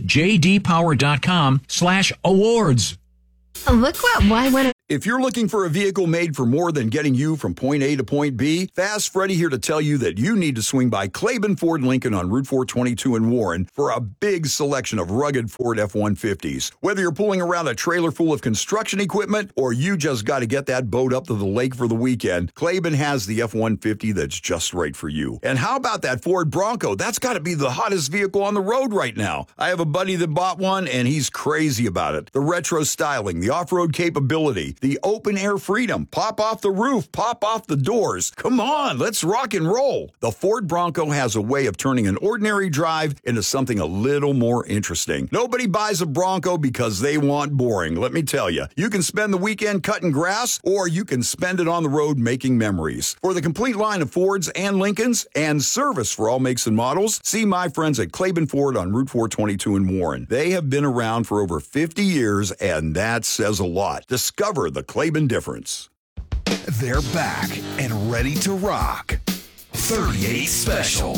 Speaker 15: jdpower.com/awards.
Speaker 16: Look why would
Speaker 1: If you're looking for a vehicle made for more than getting you from point A to point B, Fast Freddy here to tell you that you need to swing by Claiborne Ford Lincoln on Route 422 in Warren for a big selection of rugged Ford F-150s. Whether you're pulling around a trailer full of construction equipment or you just got to get that boat up to the lake for the weekend, Claiborne has the F-150 that's just right for you. And how about that Ford Bronco? That's got to be the hottest vehicle on the road right now. I have a buddy that bought one and he's crazy about it. The retro styling, the off-road capability, the open-air freedom, pop off the roof, pop off the doors. Come on, let's rock and roll. The Ford Bronco has a way of turning an ordinary drive into something a little more interesting. Nobody buys a Bronco because they want boring, let me tell you. You can spend the weekend cutting grass, or you can spend it on the road making memories. For the complete line of Fords and Lincolns, and service for all makes and models, see my friends at Claiborne Ford on Route 422 in Warren. They have been around for over 50 years, and that says a lot. Discover the Claiborne difference.
Speaker 2: They're back and ready to rock. 38 Special.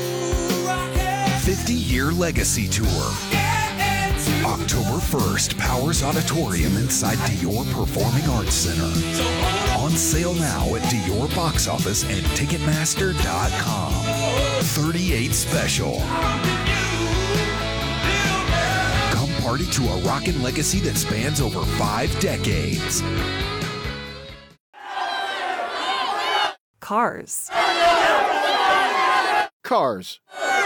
Speaker 2: 50-year legacy tour. October 1st, Powers Auditorium inside Dior Performing Arts Center. On sale now at Dior box office and Ticketmaster.com. 38 Special. Party to a rockin' legacy that spans over 5 decades.
Speaker 17: Cars.
Speaker 18: Cars.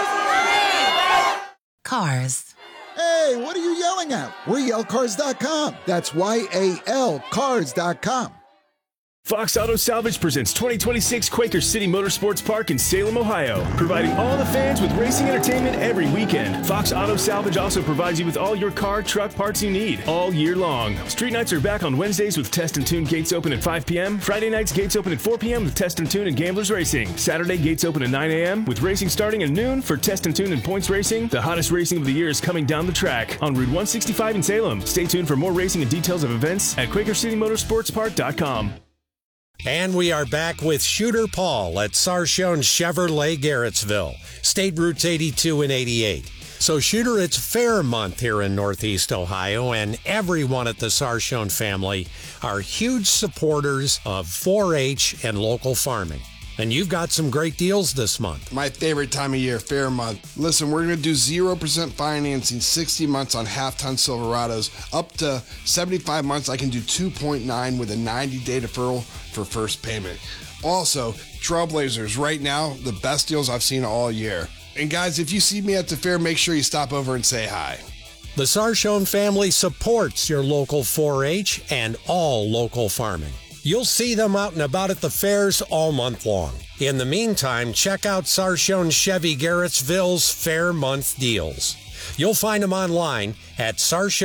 Speaker 17: Cars.
Speaker 18: Hey, what are you yelling at? We're yellcars.com. That's YAL cars.com.
Speaker 3: Fox Auto Salvage presents 2026 Quaker City Motorsports Park in Salem, Ohio, providing all the fans with racing entertainment every weekend. Fox Auto Salvage also provides you with all your car, truck parts you need all year long. Street nights are back on Wednesdays with Test and Tune gates open at 5 p.m. Friday nights gates open at 4 p.m. with Test and Tune and Gamblers Racing. Saturday gates open at 9 a.m. with racing starting at noon for Test and Tune and Points Racing. The hottest racing of the year is coming down the track on Route 165 in Salem. Stay tuned for more racing and details of events at QuakerCityMotorsportsPark.com.
Speaker 19: And we are back with Shooter Paul at Sarshone Chevrolet Garrettsville, State Routes 82 and 88. So, Shooter, it's fair month here in Northeast Ohio, and everyone at the Sarshone family are huge supporters of 4-H and local farming. And you've got some great deals this month.
Speaker 20: My favorite time of year, fair month. Listen, we're going to do 0% financing, 60 months on half-ton Silverados. Up to 75 months, I can do 2.9 with a 90-day deferral for first payment. Also, Trailblazers, right now, the best deals I've seen all year. And guys, if you see me at the fair, make sure you stop over and say hi.
Speaker 19: The Sarshone family supports your local 4-H and all local farming. You'll see them out and about at the fairs all month long. In the meantime, check out Sarshone Chevy Garrettsville's Fair Month deals. You'll find them online at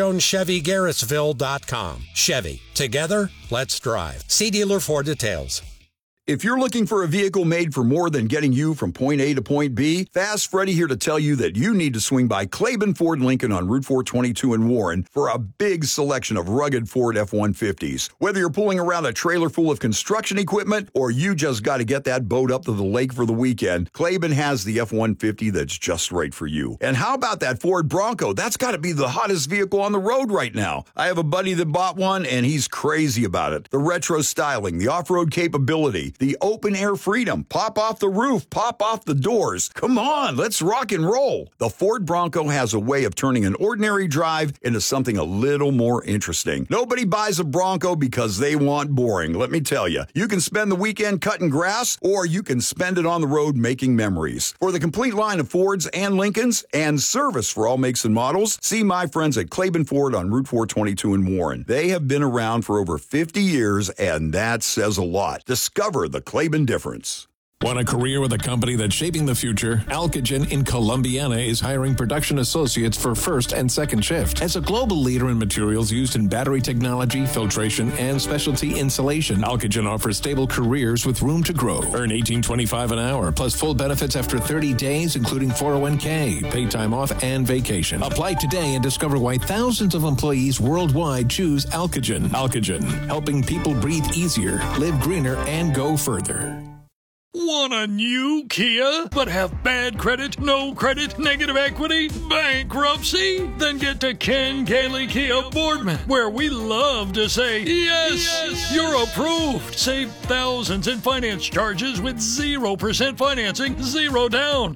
Speaker 19: SarshonChevyGarrettsville.com. Chevy. Together, let's drive. See dealer for details.
Speaker 1: If you're looking for a vehicle made for more than getting you from point A to point B, Fast Freddy here to tell you that you need to swing by Claiborne Ford Lincoln on Route 422 in Warren for a big selection of rugged Ford F-150s. Whether you're pulling around a trailer full of construction equipment or you just got to get that boat up to the lake for the weekend, Claiborne has the F-150 that's just right for you. And how about that Ford Bronco? That's got to be the hottest vehicle on the road right now. I have a buddy that bought one and he's crazy about it. The retro styling, the off-road capability, the open-air freedom, pop off the roof, pop off the doors. Come on, let's rock and roll. The Ford Bronco has a way of turning an ordinary drive into something a little more interesting. Nobody buys a Bronco because they want boring, let me tell you. You can spend the weekend cutting grass, or you can spend it on the road making memories. For the complete line of Fords and Lincolns, and service for all makes and models, see my friends at Claiborne Ford on Route 422 in Warren. They have been around for over 50 years, and that says a lot. Discover the Claiborne difference.
Speaker 17: Want a career with a company that's shaping the future? Alcogen in Columbiana is hiring production associates for first and second shift. As a global leader in materials used in battery technology, filtration, and specialty insulation, Alcogen offers stable careers with room to grow. Earn $18.25 an hour, plus full benefits after 30 days, including 401k, paid time off, and vacation. Apply today and discover why thousands of employees worldwide choose Alcogen. Alcogen, helping people breathe easier, live greener, and go further.
Speaker 5: Want a new Kia, but have bad credit, no credit, negative equity, bankruptcy? Then get to Ken Gailey Kia Boardman, where we love to say, yes, you're approved. Save thousands in finance charges with 0% financing, 0 down,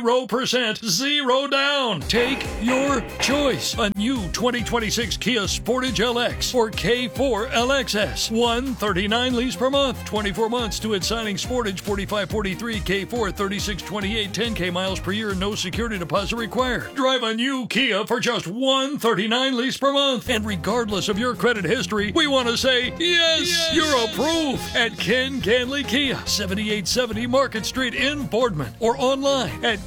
Speaker 5: 0%, 0 down. Take your choice. A new 2026 Kia Sportage LX or K4 LXS. $139 lease per month, 24 months to its signing. Sportage 4543, K4 3628, 10K miles per year, no security deposit required. Drive a new Kia for just $139 lease per month. And regardless of your credit history, we want to say, yes, you're approved at Ken Ganley Kia, 7870 Market Street in Boardman, or online at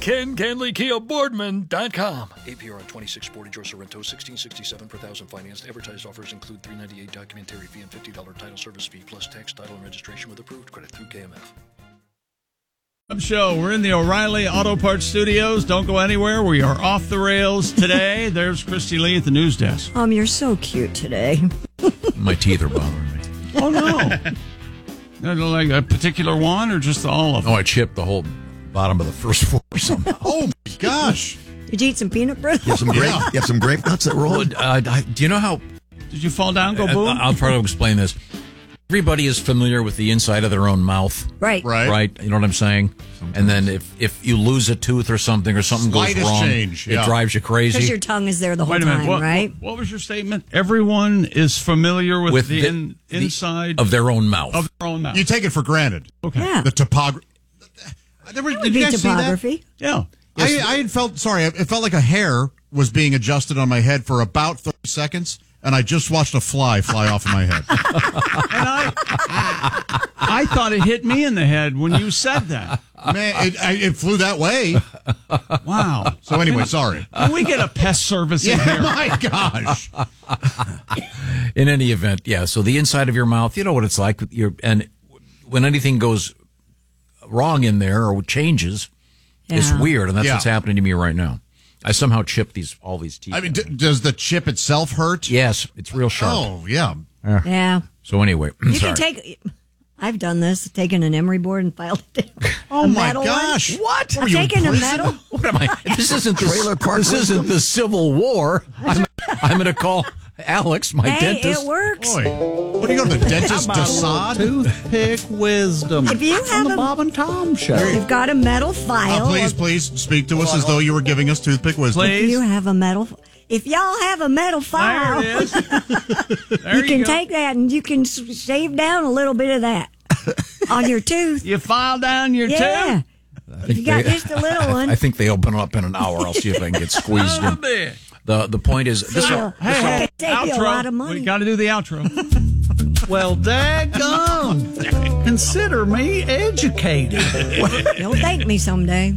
Speaker 5: KenGanleyKiaBoardman.com.
Speaker 21: APR on 26 Sportage or Sorrento, $16.67 per thousand financed. Advertised offers include $398 documentary fee and $50 title service fee, plus tax, title, and registration with approved credit through KMF.
Speaker 10: Show. We're in the O'Reilly Auto Parts Studios. Don't go anywhere. We are off the rails today. There's Christy Lee at the news desk.
Speaker 12: You're so cute today.
Speaker 11: My teeth are bothering me.
Speaker 10: Oh, no. Like a particular one or just all of them?
Speaker 11: Oh, I chipped the whole bottom of the first floor somehow.
Speaker 14: Oh, my gosh.
Speaker 12: Did you eat some peanut brittle?
Speaker 13: You have some grape nuts that roll?
Speaker 11: Do you know how...
Speaker 10: Did you fall down, go boom?
Speaker 11: I'll try to explain this. Everybody is familiar with the inside of their own mouth.
Speaker 12: Right.
Speaker 11: You know what I'm saying? Sometimes. And then if you lose a tooth or something goes wrong,
Speaker 14: change,
Speaker 11: it drives you crazy.
Speaker 12: Because your tongue is there the whole time, right?
Speaker 10: What was your statement? Everyone is familiar with the inside
Speaker 11: of their own mouth.
Speaker 14: You take it for granted.
Speaker 10: Okay.
Speaker 12: Yeah.
Speaker 14: The topography. Did you guys
Speaker 12: topography.
Speaker 14: See that? Yeah. I had felt, it felt like a hair was being adjusted on my head for about 30 seconds. And I just watched a fly off of my head.
Speaker 10: And I thought it hit me in the head when you said that.
Speaker 14: Man, it flew that way.
Speaker 10: Wow.
Speaker 14: So anyway, sorry.
Speaker 10: Can we get a pest service in here?
Speaker 14: My gosh.
Speaker 11: In any event, yeah. So the inside of your mouth, you know what it's like. And when anything goes wrong in there or changes, it's weird. And that's what's happening to me right now. I somehow chipped all these teeth.
Speaker 14: I mean, does the chip itself hurt?
Speaker 11: Yes, it's real sharp.
Speaker 14: Oh, yeah.
Speaker 12: Yeah.
Speaker 11: So anyway,
Speaker 12: you can take. I've done this, taken an emery board and filed it down.
Speaker 14: Oh my gosh!
Speaker 12: One.
Speaker 11: What?
Speaker 12: I've taken a metal.
Speaker 11: What am I? This isn't trailer park. This isn't the Civil War. I'm going to call Alex, my dentist.
Speaker 12: It works.
Speaker 14: Boy, what do you go to the dentist? Desaad?
Speaker 10: Toothpick wisdom.
Speaker 12: If you have
Speaker 10: the Bob and Tom show,
Speaker 12: you've got a metal file.
Speaker 14: Please speak to us as though you were giving us toothpick wisdom.
Speaker 12: If you have a metal. If y'all have a metal file,
Speaker 10: there it is.
Speaker 12: you can take that and you can shave down a little bit of that on your tooth.
Speaker 10: You file down your tooth?
Speaker 12: If you got just a little one.
Speaker 11: I think they open up in an hour. I'll see if I can get squeezed in. The point is, this
Speaker 12: hey, save you a lot of money.
Speaker 10: We got to do the outro.
Speaker 22: Well, daggone. Consider me educated.
Speaker 12: You'll thank me someday.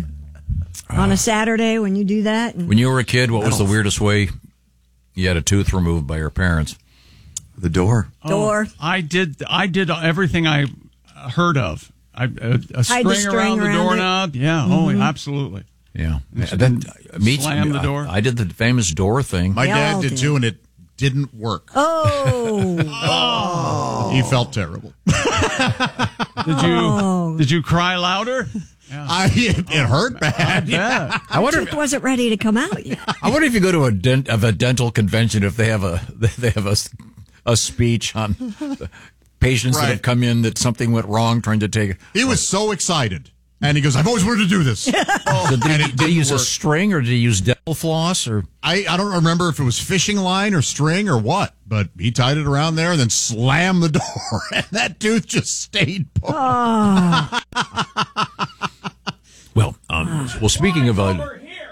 Speaker 12: On a Saturday when you do that.
Speaker 11: When you were a kid, what was the weirdest way you had a tooth removed by your parents?
Speaker 13: The door.
Speaker 10: I did everything I heard of. A string around the doorknob. Yeah. Mm-hmm. Oh, absolutely.
Speaker 11: Yeah.
Speaker 10: Slam the door.
Speaker 11: I did the famous door thing.
Speaker 14: My dad did too, and it didn't work.
Speaker 12: Oh.
Speaker 14: He felt terrible.
Speaker 10: Did you cry louder?
Speaker 14: Yeah. It hurt bad.
Speaker 12: Yeah. I wonder if it wasn't ready to come out yet.
Speaker 11: I wonder if you go to a dental convention if they have a speech on patients that have come in that something went wrong trying to take.
Speaker 14: He was so excited, and he goes, "I've always wanted to do this."
Speaker 11: So did he use a string or did he use dental floss or?
Speaker 14: I don't remember if it was fishing line or string or what, but he tied it around there and then slammed the door, and that tooth just stayed put.
Speaker 12: Oh.
Speaker 11: Well, speaking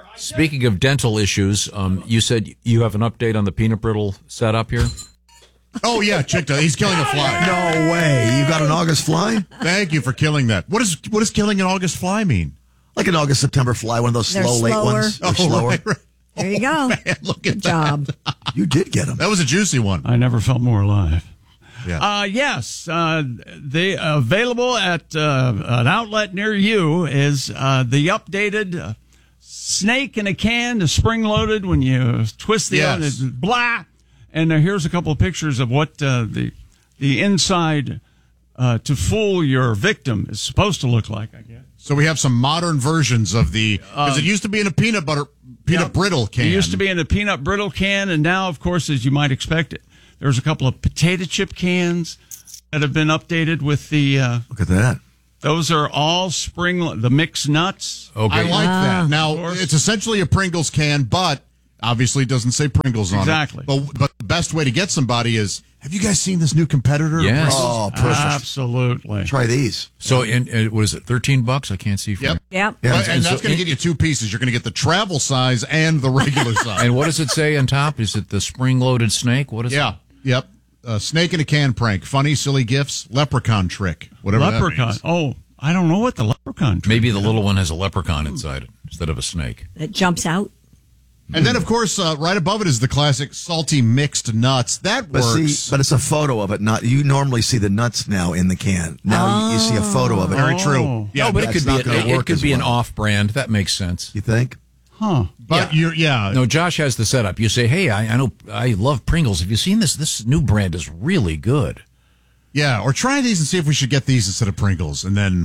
Speaker 11: of dental issues, you said you have an update on the peanut brittle setup here.
Speaker 14: Oh, yeah, Chick does. He's killing a fly.
Speaker 13: No way. You got an August fly?
Speaker 14: Thank you for killing that. What does killing an August fly mean?
Speaker 13: Like an August, September fly, one of those
Speaker 12: They're
Speaker 13: slow, late
Speaker 12: slower.
Speaker 13: ones. They're slower.
Speaker 14: Right.
Speaker 12: There you go.
Speaker 14: Man, look at
Speaker 12: Good job.
Speaker 13: You did get them.
Speaker 14: That was a juicy one.
Speaker 10: I never felt more alive.
Speaker 14: Yeah.
Speaker 10: Yes, they available at an outlet near you is the updated snake in a can, spring loaded. When you twist the end, it's blah. And here's a couple of pictures of what the inside to fool your victim is supposed to look like, I guess.
Speaker 14: So we have some modern versions of because it used to be in a peanut brittle can.
Speaker 10: It used to be in a peanut brittle can, and now, of course, as you might expect it, there's a couple of potato chip cans that have been updated with the.
Speaker 13: Look at that.
Speaker 10: Those are all the mixed nuts.
Speaker 14: Okay. I like that. Now, it's essentially a Pringles can, but obviously it doesn't say Pringles on it.
Speaker 10: Exactly.
Speaker 14: But the best way to get somebody is, have you guys seen this new competitor?
Speaker 11: Yes.
Speaker 13: Oh, perfect.
Speaker 10: Absolutely.
Speaker 13: Try these.
Speaker 11: So, what is it, $13? I can't see from
Speaker 14: Yep.
Speaker 12: Yep.
Speaker 14: Yeah,
Speaker 11: And
Speaker 14: and that's
Speaker 11: so
Speaker 14: going to get you two pieces. You're going to get the travel size and the regular size.
Speaker 11: And what does it say on top? Is it the spring-loaded snake? What is it?
Speaker 14: Yep. Snake in a can prank. Funny, silly gifts. Leprechaun trick. Whatever
Speaker 10: Leprechaun.
Speaker 14: that means.
Speaker 10: Oh, I don't know what the leprechaun trick
Speaker 11: Maybe the little one has a leprechaun inside it instead of a snake.
Speaker 12: It jumps out.
Speaker 14: And then, of course, right above it is the classic salty mixed nuts. That works.
Speaker 13: But it's a photo of it. Not you normally see the nuts now in the can. Now you see a photo of it.
Speaker 14: Very true.
Speaker 11: Yeah, but it could be
Speaker 13: it
Speaker 11: could be an off-brand. That makes sense.
Speaker 13: You think?
Speaker 10: Huh.
Speaker 14: But
Speaker 11: No, Josh has the setup. You say, hey, I know I love Pringles. Have you seen this? This new brand is really good.
Speaker 14: Yeah, or try these and see if we should get these instead of Pringles. And then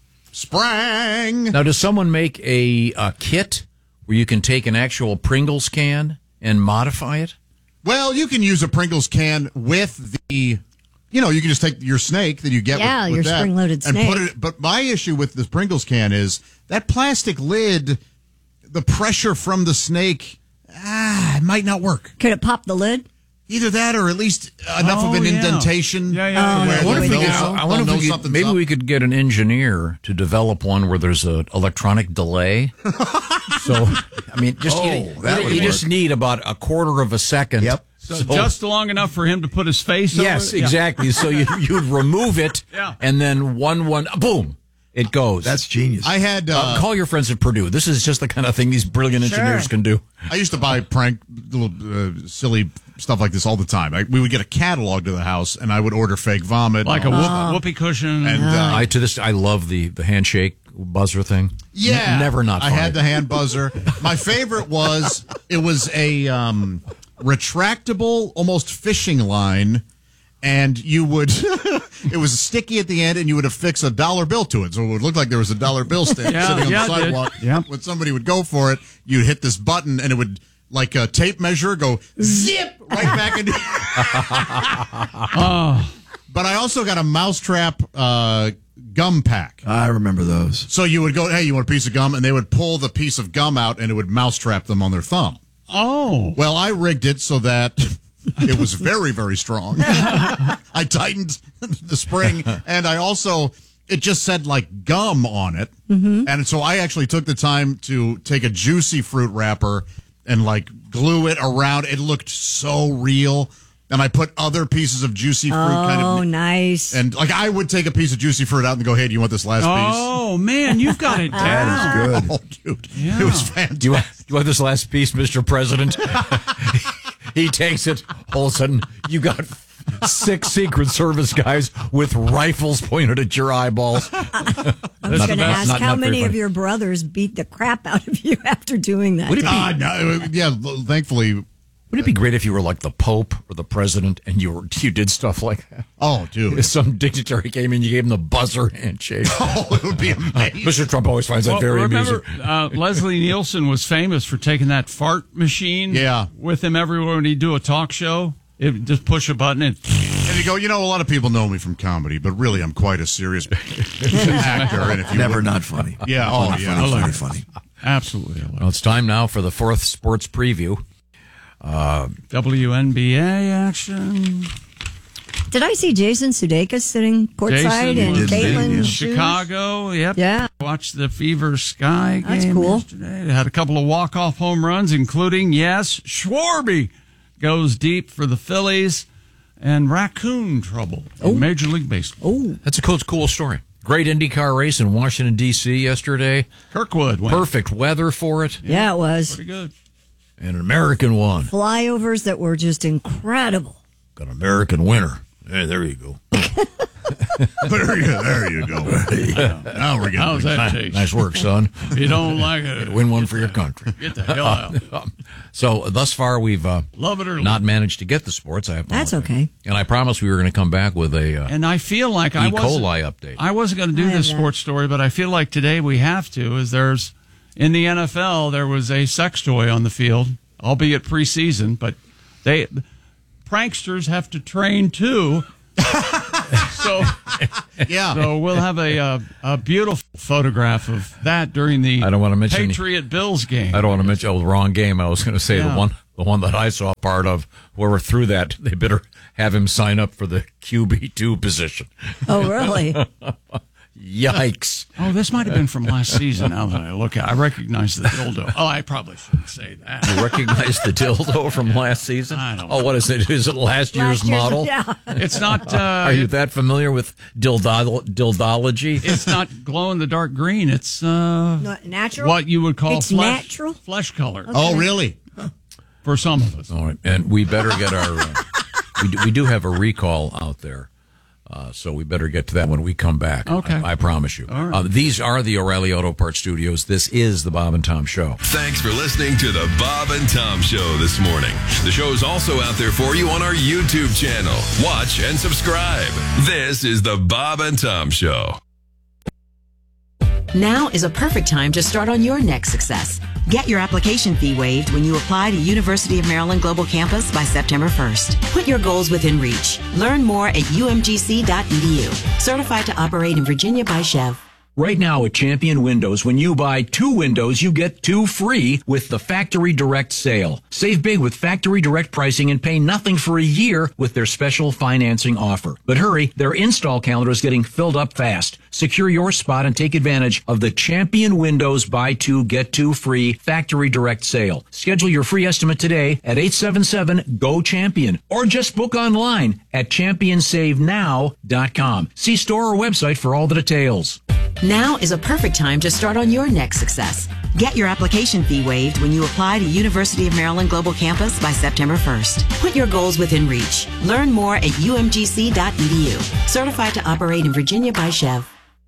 Speaker 14: sprang.
Speaker 11: Now, does someone make a kit where you can take an actual Pringles can and modify it?
Speaker 14: Well, you can use a Pringles can with the, you can just take your snake that you get with
Speaker 12: your
Speaker 14: that
Speaker 12: spring-loaded
Speaker 14: and
Speaker 12: snake.
Speaker 14: put it. But my issue with this Pringles can is that plastic lid, the pressure from the snake, it might not work.
Speaker 12: Could it pop the lid?
Speaker 14: Either that or at least enough of an indentation.
Speaker 11: I wonder if maybe we could get an engineer to develop one where there's an electronic delay. So, I mean, you just need about a quarter of a second.
Speaker 13: Yep.
Speaker 10: So just long enough for him to put his face over it?
Speaker 11: Yes, exactly. So you'd remove it, and then boom, it goes.
Speaker 13: That's genius.
Speaker 14: I had
Speaker 11: call your friends at Purdue. This is just the kind of thing these brilliant engineers can do.
Speaker 14: I used to buy prank little silly stuff like this all the time. We would get a catalog to the house, and I would order fake vomit,
Speaker 10: like a whoopee cushion.
Speaker 14: And
Speaker 11: I love the handshake buzzer thing.
Speaker 14: Yeah,
Speaker 11: never not. Funny.
Speaker 14: I had the hand buzzer. My favorite was it was a retractable, almost fishing line. And you would, it was sticky at the end, and you would affix a $1 bill to it. So it would look like there was a $1 bill sitting on the sidewalk. When somebody would go for it, you'd hit this button, and it would, like a tape measure, go zip right back into But I also got a mousetrap gum pack.
Speaker 13: I remember those.
Speaker 14: So you would go, hey, you want a piece of gum? And they would pull the piece of gum out, and it would mousetrap them on their thumb.
Speaker 10: Oh.
Speaker 14: Well, I rigged it so that it was very, very strong. I tightened the spring, and I also, it just said like gum on it.
Speaker 12: Mm-hmm.
Speaker 14: And so I actually took the time to take a juicy fruit wrapper and like glue it around. It looked so real. And I put other pieces of juicy fruit
Speaker 12: nice.
Speaker 14: And like I would take a piece of juicy fruit out and go, hey, do you want this last piece?
Speaker 10: Oh, man, you've got it down.
Speaker 13: That is good.
Speaker 14: Oh, dude. Yeah. It was fantastic.
Speaker 11: Do you want this last piece, Mr. President? He takes it. All of a sudden, you got 6 Secret Service guys with rifles pointed at your eyeballs.
Speaker 12: I was going to ask how many of your brothers beat the crap out of you after doing that.
Speaker 14: Thankfully.
Speaker 11: Wouldn't it be great if you were like the Pope or the President and you did stuff like that?
Speaker 14: Oh, dude.
Speaker 11: If some dignitary came in, you gave him the buzzer handshake.
Speaker 14: Oh, it would be amazing.
Speaker 11: Mr. Trump always finds that very amusing.
Speaker 10: Leslie Nielsen was famous for taking that fart machine with him everywhere when he'd do a talk show. It just push a button and
Speaker 14: you go, a lot of people know me from comedy, but really I'm quite a serious actor. And if you
Speaker 13: Never not funny.
Speaker 14: Yeah.
Speaker 13: Funny.
Speaker 10: Absolutely.
Speaker 11: Well, it's time now for the 4th sports preview.
Speaker 10: WNBA action.
Speaker 12: Did I see Jason Sudeikis sitting courtside and Caitlin
Speaker 10: in Chicago? Yep.
Speaker 12: Yeah.
Speaker 10: Watched the Fever Sky game
Speaker 12: That's cool.
Speaker 10: yesterday. They had a couple of walk-off home runs, including, Schwarby goes deep for the Phillies. and raccoon trouble in Major League Baseball.
Speaker 12: Oh,
Speaker 11: that's a cool story. Great IndyCar race in Washington, D.C. yesterday.
Speaker 10: Kirkwood went.
Speaker 11: Perfect weather for it.
Speaker 12: Yeah, it was.
Speaker 10: Pretty good.
Speaker 11: And an American won.
Speaker 12: Flyovers that were just incredible.
Speaker 11: Got an American winner. Hey, there you go.
Speaker 14: there you go. Now we're getting
Speaker 10: How's that taste?
Speaker 11: Nice work, son.
Speaker 10: If you don't like it,
Speaker 11: win one for your country.
Speaker 10: Get the hell out.
Speaker 11: So thus far, we've
Speaker 10: love it or
Speaker 11: not managed to get the sports. I apologize.
Speaker 12: That's okay.
Speaker 11: And I promised we were going to come back with a
Speaker 10: and I feel like
Speaker 11: E. coli update.
Speaker 10: I wasn't going to do this sports story, but I feel like today we have to. There's in the NFL there was a sex toy on the field, albeit preseason, but pranksters have to train too. So we'll have a beautiful photograph of that during the
Speaker 11: I don't want to mention
Speaker 10: Patriot Bills game.
Speaker 11: I don't want to mention the wrong game. I was going to say the one that I saw part of. Whoever threw that, they better have him sign up for the QB2 position.
Speaker 12: Oh, really?
Speaker 11: Yikes.
Speaker 10: Oh, this might have been from last season now that I look at it. I recognize the dildo. Oh, I probably shouldn't say that.
Speaker 11: You recognize the dildo from last season?
Speaker 10: I don't know.
Speaker 11: Oh, what is it? Is it last year's model?
Speaker 12: Yeah.
Speaker 10: It's not...
Speaker 11: Are you that familiar with dildology?
Speaker 10: It's not glow-in-the-dark green. It's
Speaker 12: natural?
Speaker 10: what you would call
Speaker 12: natural?
Speaker 10: flesh color.
Speaker 12: Okay.
Speaker 14: Oh, really?
Speaker 10: For some of us.
Speaker 11: All right. And we better get our... we do have a recall out there. So we better get to that when we come back.
Speaker 10: Okay.
Speaker 11: I promise you.
Speaker 10: All right.
Speaker 11: These are the O'Reilly Auto Parts Studios. This is the Bob and Tom Show.
Speaker 4: Thanks for listening to the Bob and Tom Show this morning. The show is also out there for you on our YouTube channel. Watch and subscribe. This is the Bob and Tom Show.
Speaker 6: Now is a perfect time to start on your next success. Get your application fee waived when you apply to University of Maryland Global Campus by September 1st. Put your goals within reach. Learn more at umgc.edu. Certified to operate in Virginia by Chev.
Speaker 15: Right now at Champion Windows, when you buy 2 windows, you get 2 free with the Factory Direct sale. Save big with Factory Direct pricing and pay nothing for a year with their special financing offer. But hurry, their install calendar is getting filled up fast. Secure your spot and take advantage of the Champion Windows buy 2, get 2 free Factory Direct sale. Schedule your free estimate today at 877-GO-CHAMPION or just book online at championsavenow.com. See store or website for all the details.
Speaker 6: Now is a perfect time to start on your next success. Get your application fee waived when you apply to University of Maryland Global Campus by September 1st. Put your goals within reach. Learn more at umgc.edu. Certified to operate in Virginia by Chev.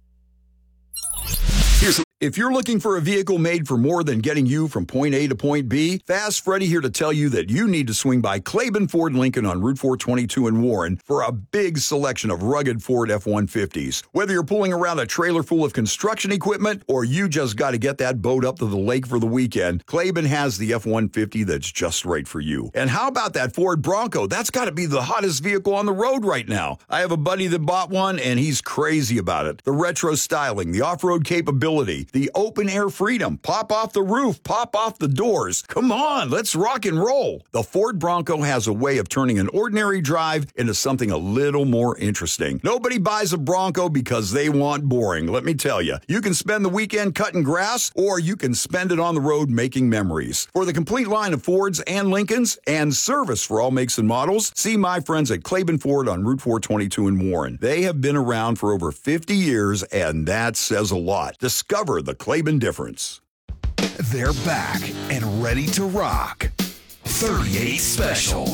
Speaker 1: If you're looking for a vehicle made for more than getting you from point A to point B, Fast Freddy here to tell you that you need to swing by Claiborne Ford Lincoln on Route 422 in Warren for a big selection of rugged Ford F-150s. Whether you're pulling around a trailer full of construction equipment or you just got to get that boat up to the lake for the weekend, Claiborne has the F-150 that's just right for you. And how about that Ford Bronco? That's got to be the hottest vehicle on the road right now. I have a buddy that bought one, and he's crazy about it. The retro styling, the off-road capability, the open-air freedom, pop off the roof, pop off the doors. Come on, let's rock and roll. The Ford Bronco has a way of turning an ordinary drive into something a little more interesting. Nobody buys a Bronco because they want boring, let me tell you. You can spend the weekend cutting grass, or you can spend it on the road making memories. For the complete line of Fords and Lincolns and service for all makes and models, see my friends at Claiborne Ford on Route 422 in Warren. They have been around for over 50 years, and that says a lot. Discover the Claiborne difference.
Speaker 2: They're back and ready to rock. 38 Special.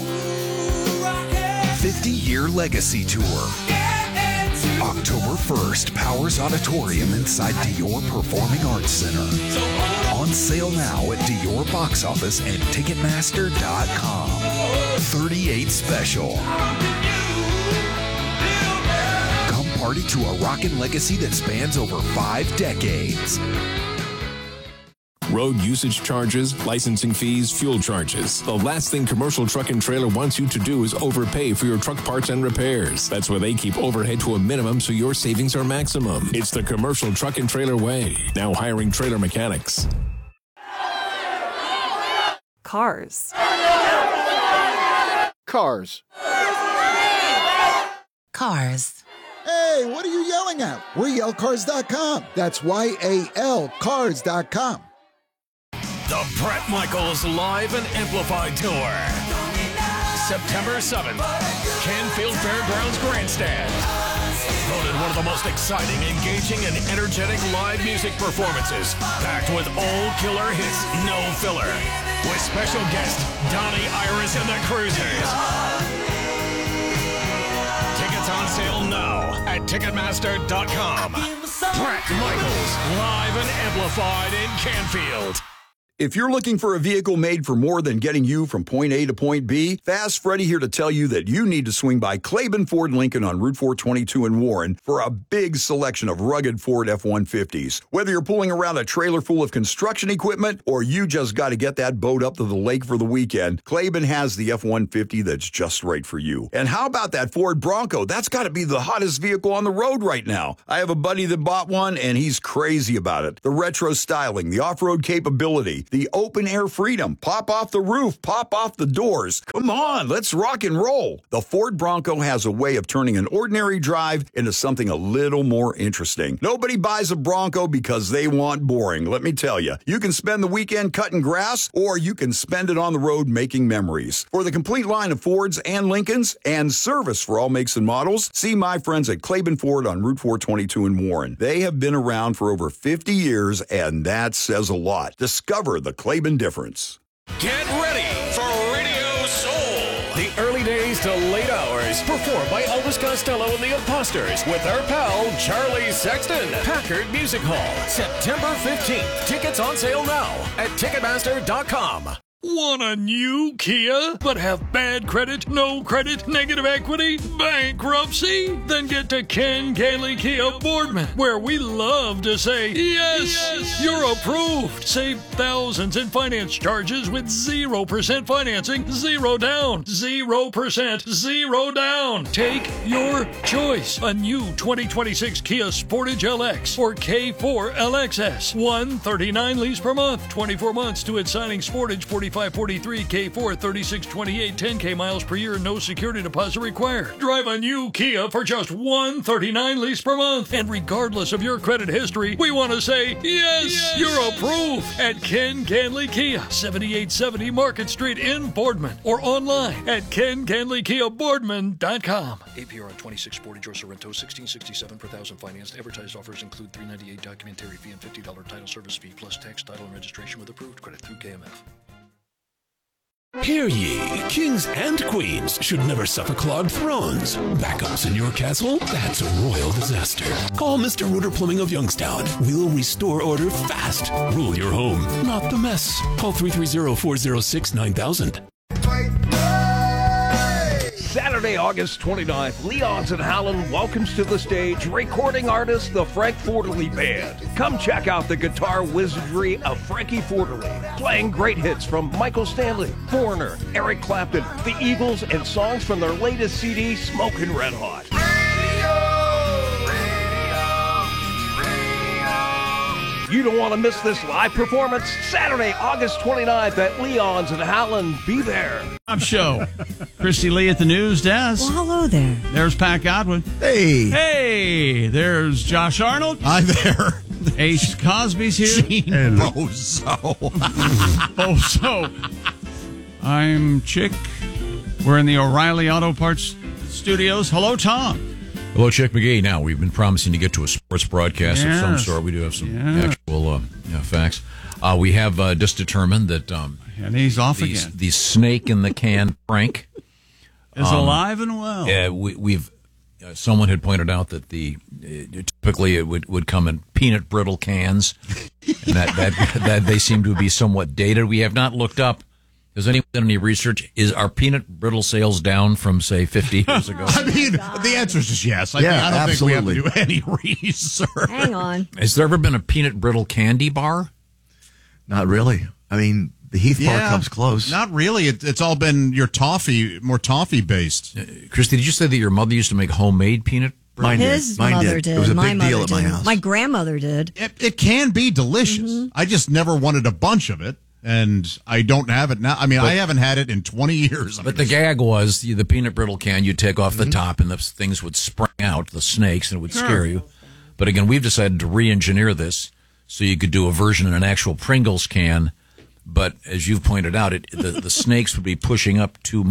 Speaker 2: 50-year legacy tour. October 1st, Powers Auditorium inside Dior Performing Arts Center. On sale now at Dior box office and Ticketmaster.com. 38 Special. Come party to a rockin' legacy that spans over 5 decades.
Speaker 17: Road usage charges, licensing fees, fuel charges. The last thing Commercial Truck and Trailer wants you to do is overpay for your truck parts and repairs. That's why they keep overhead to a minimum so your savings are maximum. It's the Commercial Truck and Trailer way. Now hiring trailer mechanics.
Speaker 23: Cars.
Speaker 18: Cars.
Speaker 16: Cars.
Speaker 18: Hey, what are you yelling at? We're yellcars.com. That's YAL cars.com.
Speaker 24: The Bret Michaels Live and Amplified Tour.
Speaker 17: September 7th, Canfield Fairgrounds Grandstand. Voted one of the most exciting, engaging, and energetic live music performances, packed with old killer hits, no filler, with special guest Donnie Iris and the Cruisers. Tickets on sale now at Ticketmaster.com. Bret Michaels, live and amplified in Canfield.
Speaker 1: If you're looking for a vehicle made for more than getting you from point A to point B, Fast Freddy here to tell you that you need to swing by Claiborne Ford Lincoln on Route 422 in Warren for a big selection of rugged Ford F-150s. Whether you're pulling around a trailer full of construction equipment or you just got to get that boat up to the lake for the weekend, Claiborne has the F-150 that's just right for you. And how about that Ford Bronco? That's got to be the hottest vehicle on the road right now. I have a buddy that bought one, and he's crazy about it. The retro styling, the off-road capability, the open-air freedom, pop off the roof, pop off the doors. Come on, let's rock and roll. The Ford Bronco has a way of turning an ordinary drive into something a little more interesting. Nobody buys a Bronco because they want boring, let me tell you. You can spend the weekend cutting grass, or you can spend it on the road making memories. For the complete line of Fords and Lincolns, and service for all makes and models, see my friends at Claiborne Ford on Route 422 in Warren. They have been around for over 50 years, and that says a lot. Discover the Claiborne difference.
Speaker 17: Get ready for Radio Soul. The early days to late hours, performed by Elvis Costello and the Imposters with our pal Charlie Sexton. Packard Music Hall, September 15th. Tickets on sale now at Ticketmaster.com.
Speaker 5: Want a new Kia, but have bad credit, no credit, negative equity, bankruptcy? Then get to Ken Gailey Kia Boardman, where we love to say, yes, you're approved. Save thousands in finance charges with 0% financing, 0 down, 0%, 0 down. Take your choice. A new 2026 Kia Sportage LX or K4 LXS. $139 lease per month, 24 months to its signing. Sportage 4543, K4 3628, 10K miles per year, no security deposit required. Drive a new Kia for just $139 lease per month. And regardless of your credit history, we want to say, yes, you're approved at Ken Ganley Kia, 7870 Market Street in Boardman, or online at KenGanleyKiaBoardman.com.
Speaker 21: APR on 26 Sportage or Sorrento, $16.67 per thousand financed. Advertised offers include $398 documentary fee and $50 title service fee, plus tax, title, and registration with approved credit through KMF.
Speaker 17: Hear ye, kings and queens should never suffer clogged thrones. Backups in your castle? That's a royal disaster. Call Mr. Rooter Plumbing of Youngstown. We'll restore order fast. Rule your home, not the mess. Call 330-406-9000.
Speaker 7: Saturday, August 29th, Leon's and Howland welcomes to the stage recording artist, the Frank Forterly Band. Come check out the guitar wizardry of Frankie Forterly, playing great hits from Michael Stanley, Foreigner, Eric Clapton, the Eagles, and songs from their latest CD, Smokin' Red Hot. You don't want to miss this live performance. Saturday, August 29th at Leon's and Howland. Be there.
Speaker 10: Show. Christy Lee at the news desk.
Speaker 12: Well, hello there.
Speaker 10: There's Pat Godwin.
Speaker 13: Hey.
Speaker 10: Hey. There's Josh Arnold.
Speaker 14: Hi there.
Speaker 10: Ace Cosby's here.
Speaker 14: Gene Bozo.
Speaker 10: Bozo. I'm Chick. We're in the O'Reilly Auto Parts studios. Hello, Tom.
Speaker 11: Hello, Chick McGee. Now, we've been promising to get to a sports broadcast of some sort. We do have some actual facts. We have just determined that
Speaker 10: and he's off again.
Speaker 11: The snake in the can prank
Speaker 10: is alive and well.
Speaker 11: Yeah, we've someone had pointed out that typically it would come in peanut brittle cans, and that they seem to be somewhat dated. We have not looked up. Has anyone done any research? Are peanut brittle sales down from, say, 50 years ago?
Speaker 14: I mean, the answer is just yes. I don't
Speaker 13: absolutely.
Speaker 14: think we have to do any research.
Speaker 12: Hang on.
Speaker 11: Has there ever been a peanut brittle candy bar?
Speaker 13: Not really. I mean, the Heath Bar comes close.
Speaker 14: Not really. It's all been more toffee based.
Speaker 11: Christy, did you say that your mother used to make homemade peanut brittle?
Speaker 12: His mother did.
Speaker 13: It was a
Speaker 12: my
Speaker 13: big deal at my house.
Speaker 12: My grandmother did.
Speaker 14: It can be delicious.
Speaker 12: Mm-hmm.
Speaker 14: I just never wanted a bunch of it. And I don't have it now. I mean, I haven't had it in 20 years.
Speaker 11: But the gag was the peanut brittle can, you'd take off the top and the things would spring out, the snakes, and it would scare you. But again, we've decided to re-engineer this so you could do a version in an actual Pringles can. But as you've pointed out, the snakes would be pushing up too much.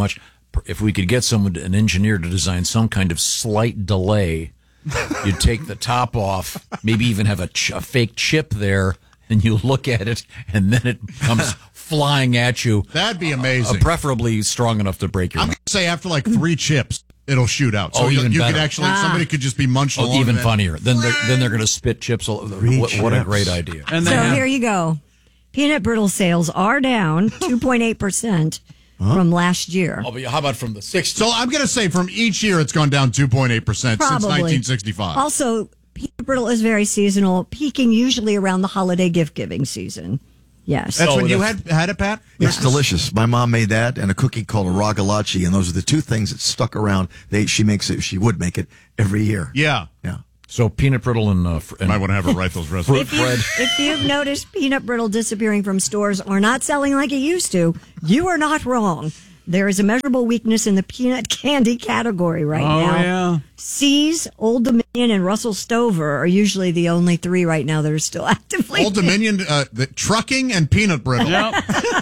Speaker 11: if we could get an engineer to design some kind of slight delay, you'd take the top off, maybe even have a fake chip there, and you look at it, and then it comes flying at you.
Speaker 14: That'd be amazing.
Speaker 11: Preferably strong enough to break your
Speaker 14: I'm
Speaker 11: neck.
Speaker 14: going to say after like 3 chips, it'll shoot out. So
Speaker 11: even
Speaker 14: you
Speaker 11: better.
Speaker 14: could actually, somebody could just be munching along.
Speaker 11: Even
Speaker 14: that.
Speaker 11: funnier. Then they're going to spit chips all over. What a great idea.
Speaker 12: And here you go. Peanut brittle sales are down 2.8% from last year.
Speaker 11: Oh, but how about from the 60s?
Speaker 14: So I'm going to say from each year it's gone down 2.8% since
Speaker 12: Probably.
Speaker 14: 1965.
Speaker 12: Also, peanut brittle is very seasonal, peaking usually around the holiday gift-giving season. Yes.
Speaker 14: That's when you had it, Pat?
Speaker 13: It's delicious. My mom made that and a cookie called a ragalachi, and those are the two things that stuck around. She would make it every year.
Speaker 14: Yeah.
Speaker 13: Yeah.
Speaker 11: So peanut brittle and
Speaker 14: might want to have her write those recipes.
Speaker 12: If you've noticed peanut brittle disappearing from stores or not selling like it used to, you are not wrong. There is a measurable weakness in the peanut candy category right now.
Speaker 22: Yeah.
Speaker 12: See's, Old Dominion, and Russell Stover are usually the only 3 right now that are still actively.
Speaker 14: Old Dominion, the trucking and peanut brittle.
Speaker 22: Yep.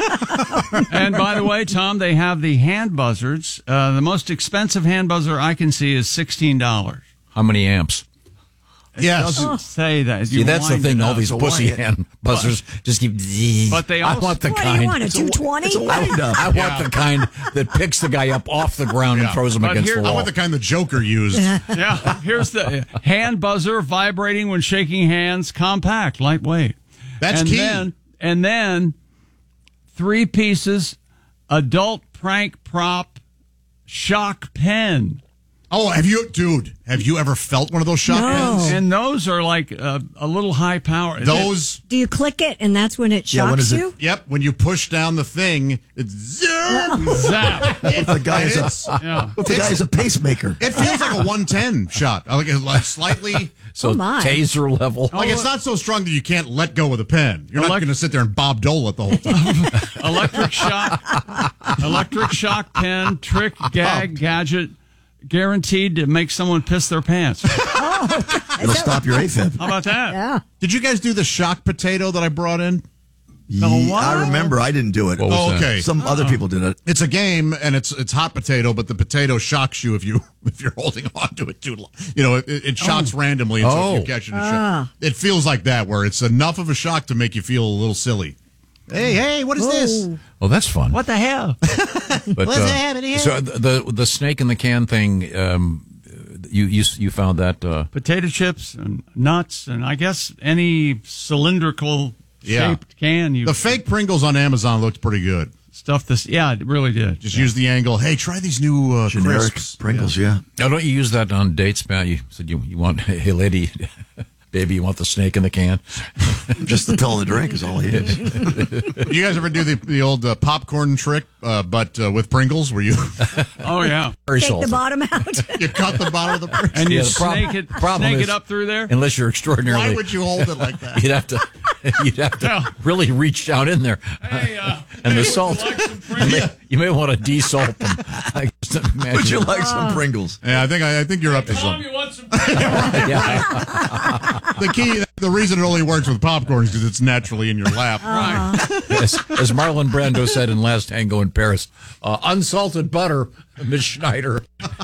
Speaker 22: And by the way, Tom, they have the hand buzzards. The most expensive hand buzzer I can see is $16.
Speaker 11: How many amps?
Speaker 22: Yes. It doesn't say that.
Speaker 11: See, that's the thing. All these pussy hand buzzers just keep.
Speaker 22: But they also.
Speaker 11: I want the
Speaker 12: What
Speaker 11: kind.
Speaker 12: do you want, a 220?
Speaker 11: I want the kind that picks the guy up off the ground and throws him against the wall.
Speaker 14: I want the kind the Joker used.
Speaker 22: Yeah. Here's the hand buzzer vibrating when shaking hands, compact, lightweight.
Speaker 14: That's
Speaker 22: and
Speaker 14: key.
Speaker 22: And then 3 pieces, adult prank prop, shock pen.
Speaker 14: Oh, have you ever felt one of those shock pens?
Speaker 22: And those are like a little high power.
Speaker 14: Those.
Speaker 12: Do you click it and that's when it shocks you?
Speaker 14: Yep. When you push down the thing, it's
Speaker 22: zap.
Speaker 13: If the guy is a pacemaker.
Speaker 14: It feels like a 110 shot. Like slightly.
Speaker 11: So taser level.
Speaker 14: Like it's not so strong that you can't let go of the pen. You're not going to sit there and Bob Dole it the whole time.
Speaker 22: Electric shock pen, trick, gag, gadget. Guaranteed to make someone piss their pants.
Speaker 13: It'll stop your AFib.
Speaker 22: How about that?
Speaker 12: Yeah.
Speaker 14: Did you guys do the shock potato that I brought in?
Speaker 13: I remember. I didn't do it.
Speaker 14: Oh, okay.
Speaker 13: Some other people did it.
Speaker 14: It's a game, and it's hot potato, but the potato shocks you if you're holding on to it too long. You know, it shocks randomly, and so if you catch it, it feels like that, where it's enough of a shock to make you feel a little silly. Hey, what is this?
Speaker 11: Oh, that's fun.
Speaker 22: What the hell?
Speaker 11: But,
Speaker 12: What's happening here?
Speaker 11: So the snake in the can thing, you found that
Speaker 22: Potato chips and nuts, and I guess any cylindrical shaped can.
Speaker 14: The fake Pringles on Amazon looked pretty good.
Speaker 22: It really did.
Speaker 14: Just use the angle. Hey, try these new
Speaker 13: generic
Speaker 14: crisps.
Speaker 13: Pringles. Yeah.
Speaker 11: Now, don't you use that on dates, Pat? You said you want, hey lady, baby, you want the snake in the can?
Speaker 13: Just the pill in the drink is all he is.
Speaker 14: You guys ever do the old popcorn trick, but with Pringles, where you?
Speaker 22: Oh yeah.
Speaker 11: Very
Speaker 12: Take
Speaker 11: salty.
Speaker 12: the bottom out.
Speaker 14: You cut the bottom of the Pringles.
Speaker 22: And you
Speaker 11: the
Speaker 22: snake
Speaker 11: problem
Speaker 22: it up through there.
Speaker 11: Unless you're extraordinarily.
Speaker 14: Why would you hold it like that?
Speaker 11: You'd have to really reach down in there.
Speaker 22: Hey,
Speaker 11: and the
Speaker 22: would
Speaker 11: salt.
Speaker 22: you like some Pringles?
Speaker 11: You may want to desalt them.
Speaker 13: Would you like some Pringles?
Speaker 14: Yeah, I think you're up to
Speaker 22: Tom,
Speaker 14: something.
Speaker 22: you want some
Speaker 14: The reason it only works with popcorn is because it's naturally in your lap.
Speaker 22: Right.
Speaker 11: As Marlon Brando said in Last Tango in Paris, unsalted butter, Ms. Schneider.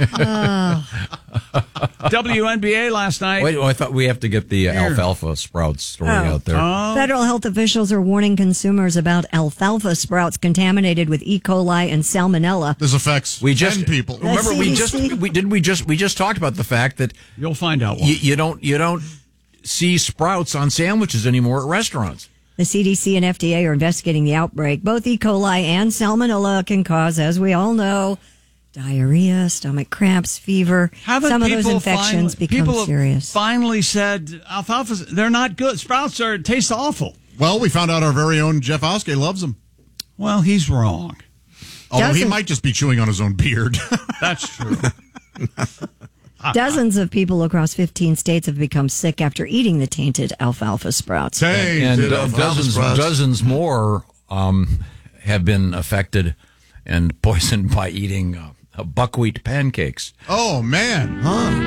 Speaker 22: WNBA last night.
Speaker 11: Wait, I thought we have to get the alfalfa sprouts story out there.
Speaker 12: Federal health officials are warning consumers about alfalfa sprouts contaminated with E. coli and salmonella.
Speaker 14: This affects 10 people.
Speaker 11: Remember, we just talked about the fact that
Speaker 22: you'll find out why.
Speaker 11: You don't see sprouts on sandwiches anymore at restaurants.
Speaker 12: The CDC and FDA are investigating the outbreak. Both E. coli and salmonella can cause, as we all know, diarrhea, stomach cramps, fever. Some of those infections become serious.
Speaker 22: Finally said alfalfa, they're not good. Sprouts taste awful.
Speaker 14: Well, we found out our very own Jeff Oskey loves them.
Speaker 22: Well, he's wrong.
Speaker 14: Although he might just be chewing on his own beard.
Speaker 22: That's true.
Speaker 12: Dozens of people across 15 states have become sick after eating the tainted alfalfa sprouts.
Speaker 11: And dozens more have been affected and poisoned by eating buckwheat pancakes.
Speaker 14: Oh, man.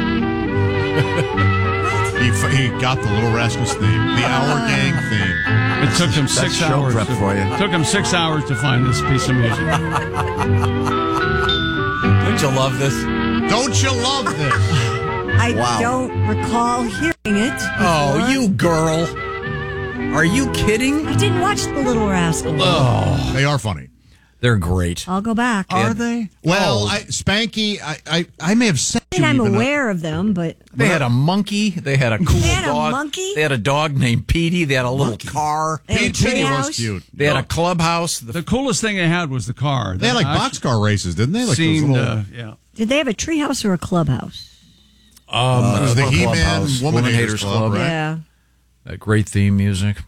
Speaker 14: He got the Little Rascals theme, the Our Gang theme.
Speaker 22: It took him 6 hours.
Speaker 13: Prep for you.
Speaker 22: Took him 6 hours to find this piece of music.
Speaker 11: Don't you love this?
Speaker 14: Don't you love this?
Speaker 12: I don't recall hearing it before.
Speaker 11: Oh, you girl. Are you kidding?
Speaker 12: I didn't watch The Little Rascals.
Speaker 11: Oh,
Speaker 14: they are funny.
Speaker 11: They're great.
Speaker 12: I'll go back.
Speaker 22: Are they?
Speaker 14: Well, Spanky, I may have sent you.
Speaker 12: I'm aware of them, but
Speaker 11: They had a monkey. They had a cool
Speaker 12: They had a
Speaker 11: dog.
Speaker 12: monkey?
Speaker 11: They had a dog named Petey. They had a little car.
Speaker 12: They had a
Speaker 14: Petey was
Speaker 12: treehouse?
Speaker 14: cute.
Speaker 11: They had a clubhouse.
Speaker 22: The coolest thing they had was the car.
Speaker 14: They had like boxcar races, didn't they? Like
Speaker 22: Seemed,
Speaker 14: those little...
Speaker 22: yeah.
Speaker 12: Did they have a treehouse or a clubhouse?
Speaker 11: It was
Speaker 14: the
Speaker 11: a
Speaker 14: He-Man
Speaker 11: clubhouse.
Speaker 14: Woman Haters Club, right?
Speaker 12: Yeah.
Speaker 11: That great theme music.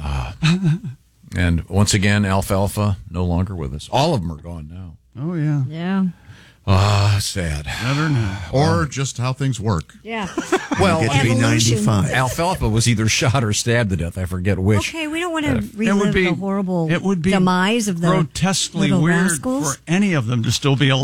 Speaker 11: And once again, Alfalfa no longer with us. All of them are gone now.
Speaker 22: Oh, yeah.
Speaker 12: Yeah.
Speaker 11: Sad.
Speaker 22: Never know.
Speaker 14: Or just how things work.
Speaker 12: Yeah.
Speaker 11: Well,
Speaker 13: Get to be 95.
Speaker 11: Alfalfa was either shot or stabbed to death. I forget which.
Speaker 12: Okay, we don't want to relive the horrible
Speaker 22: it would be
Speaker 12: demise of the
Speaker 22: grotesquely
Speaker 12: Little
Speaker 22: weird
Speaker 12: Rascals.
Speaker 22: for any of them to still be alive.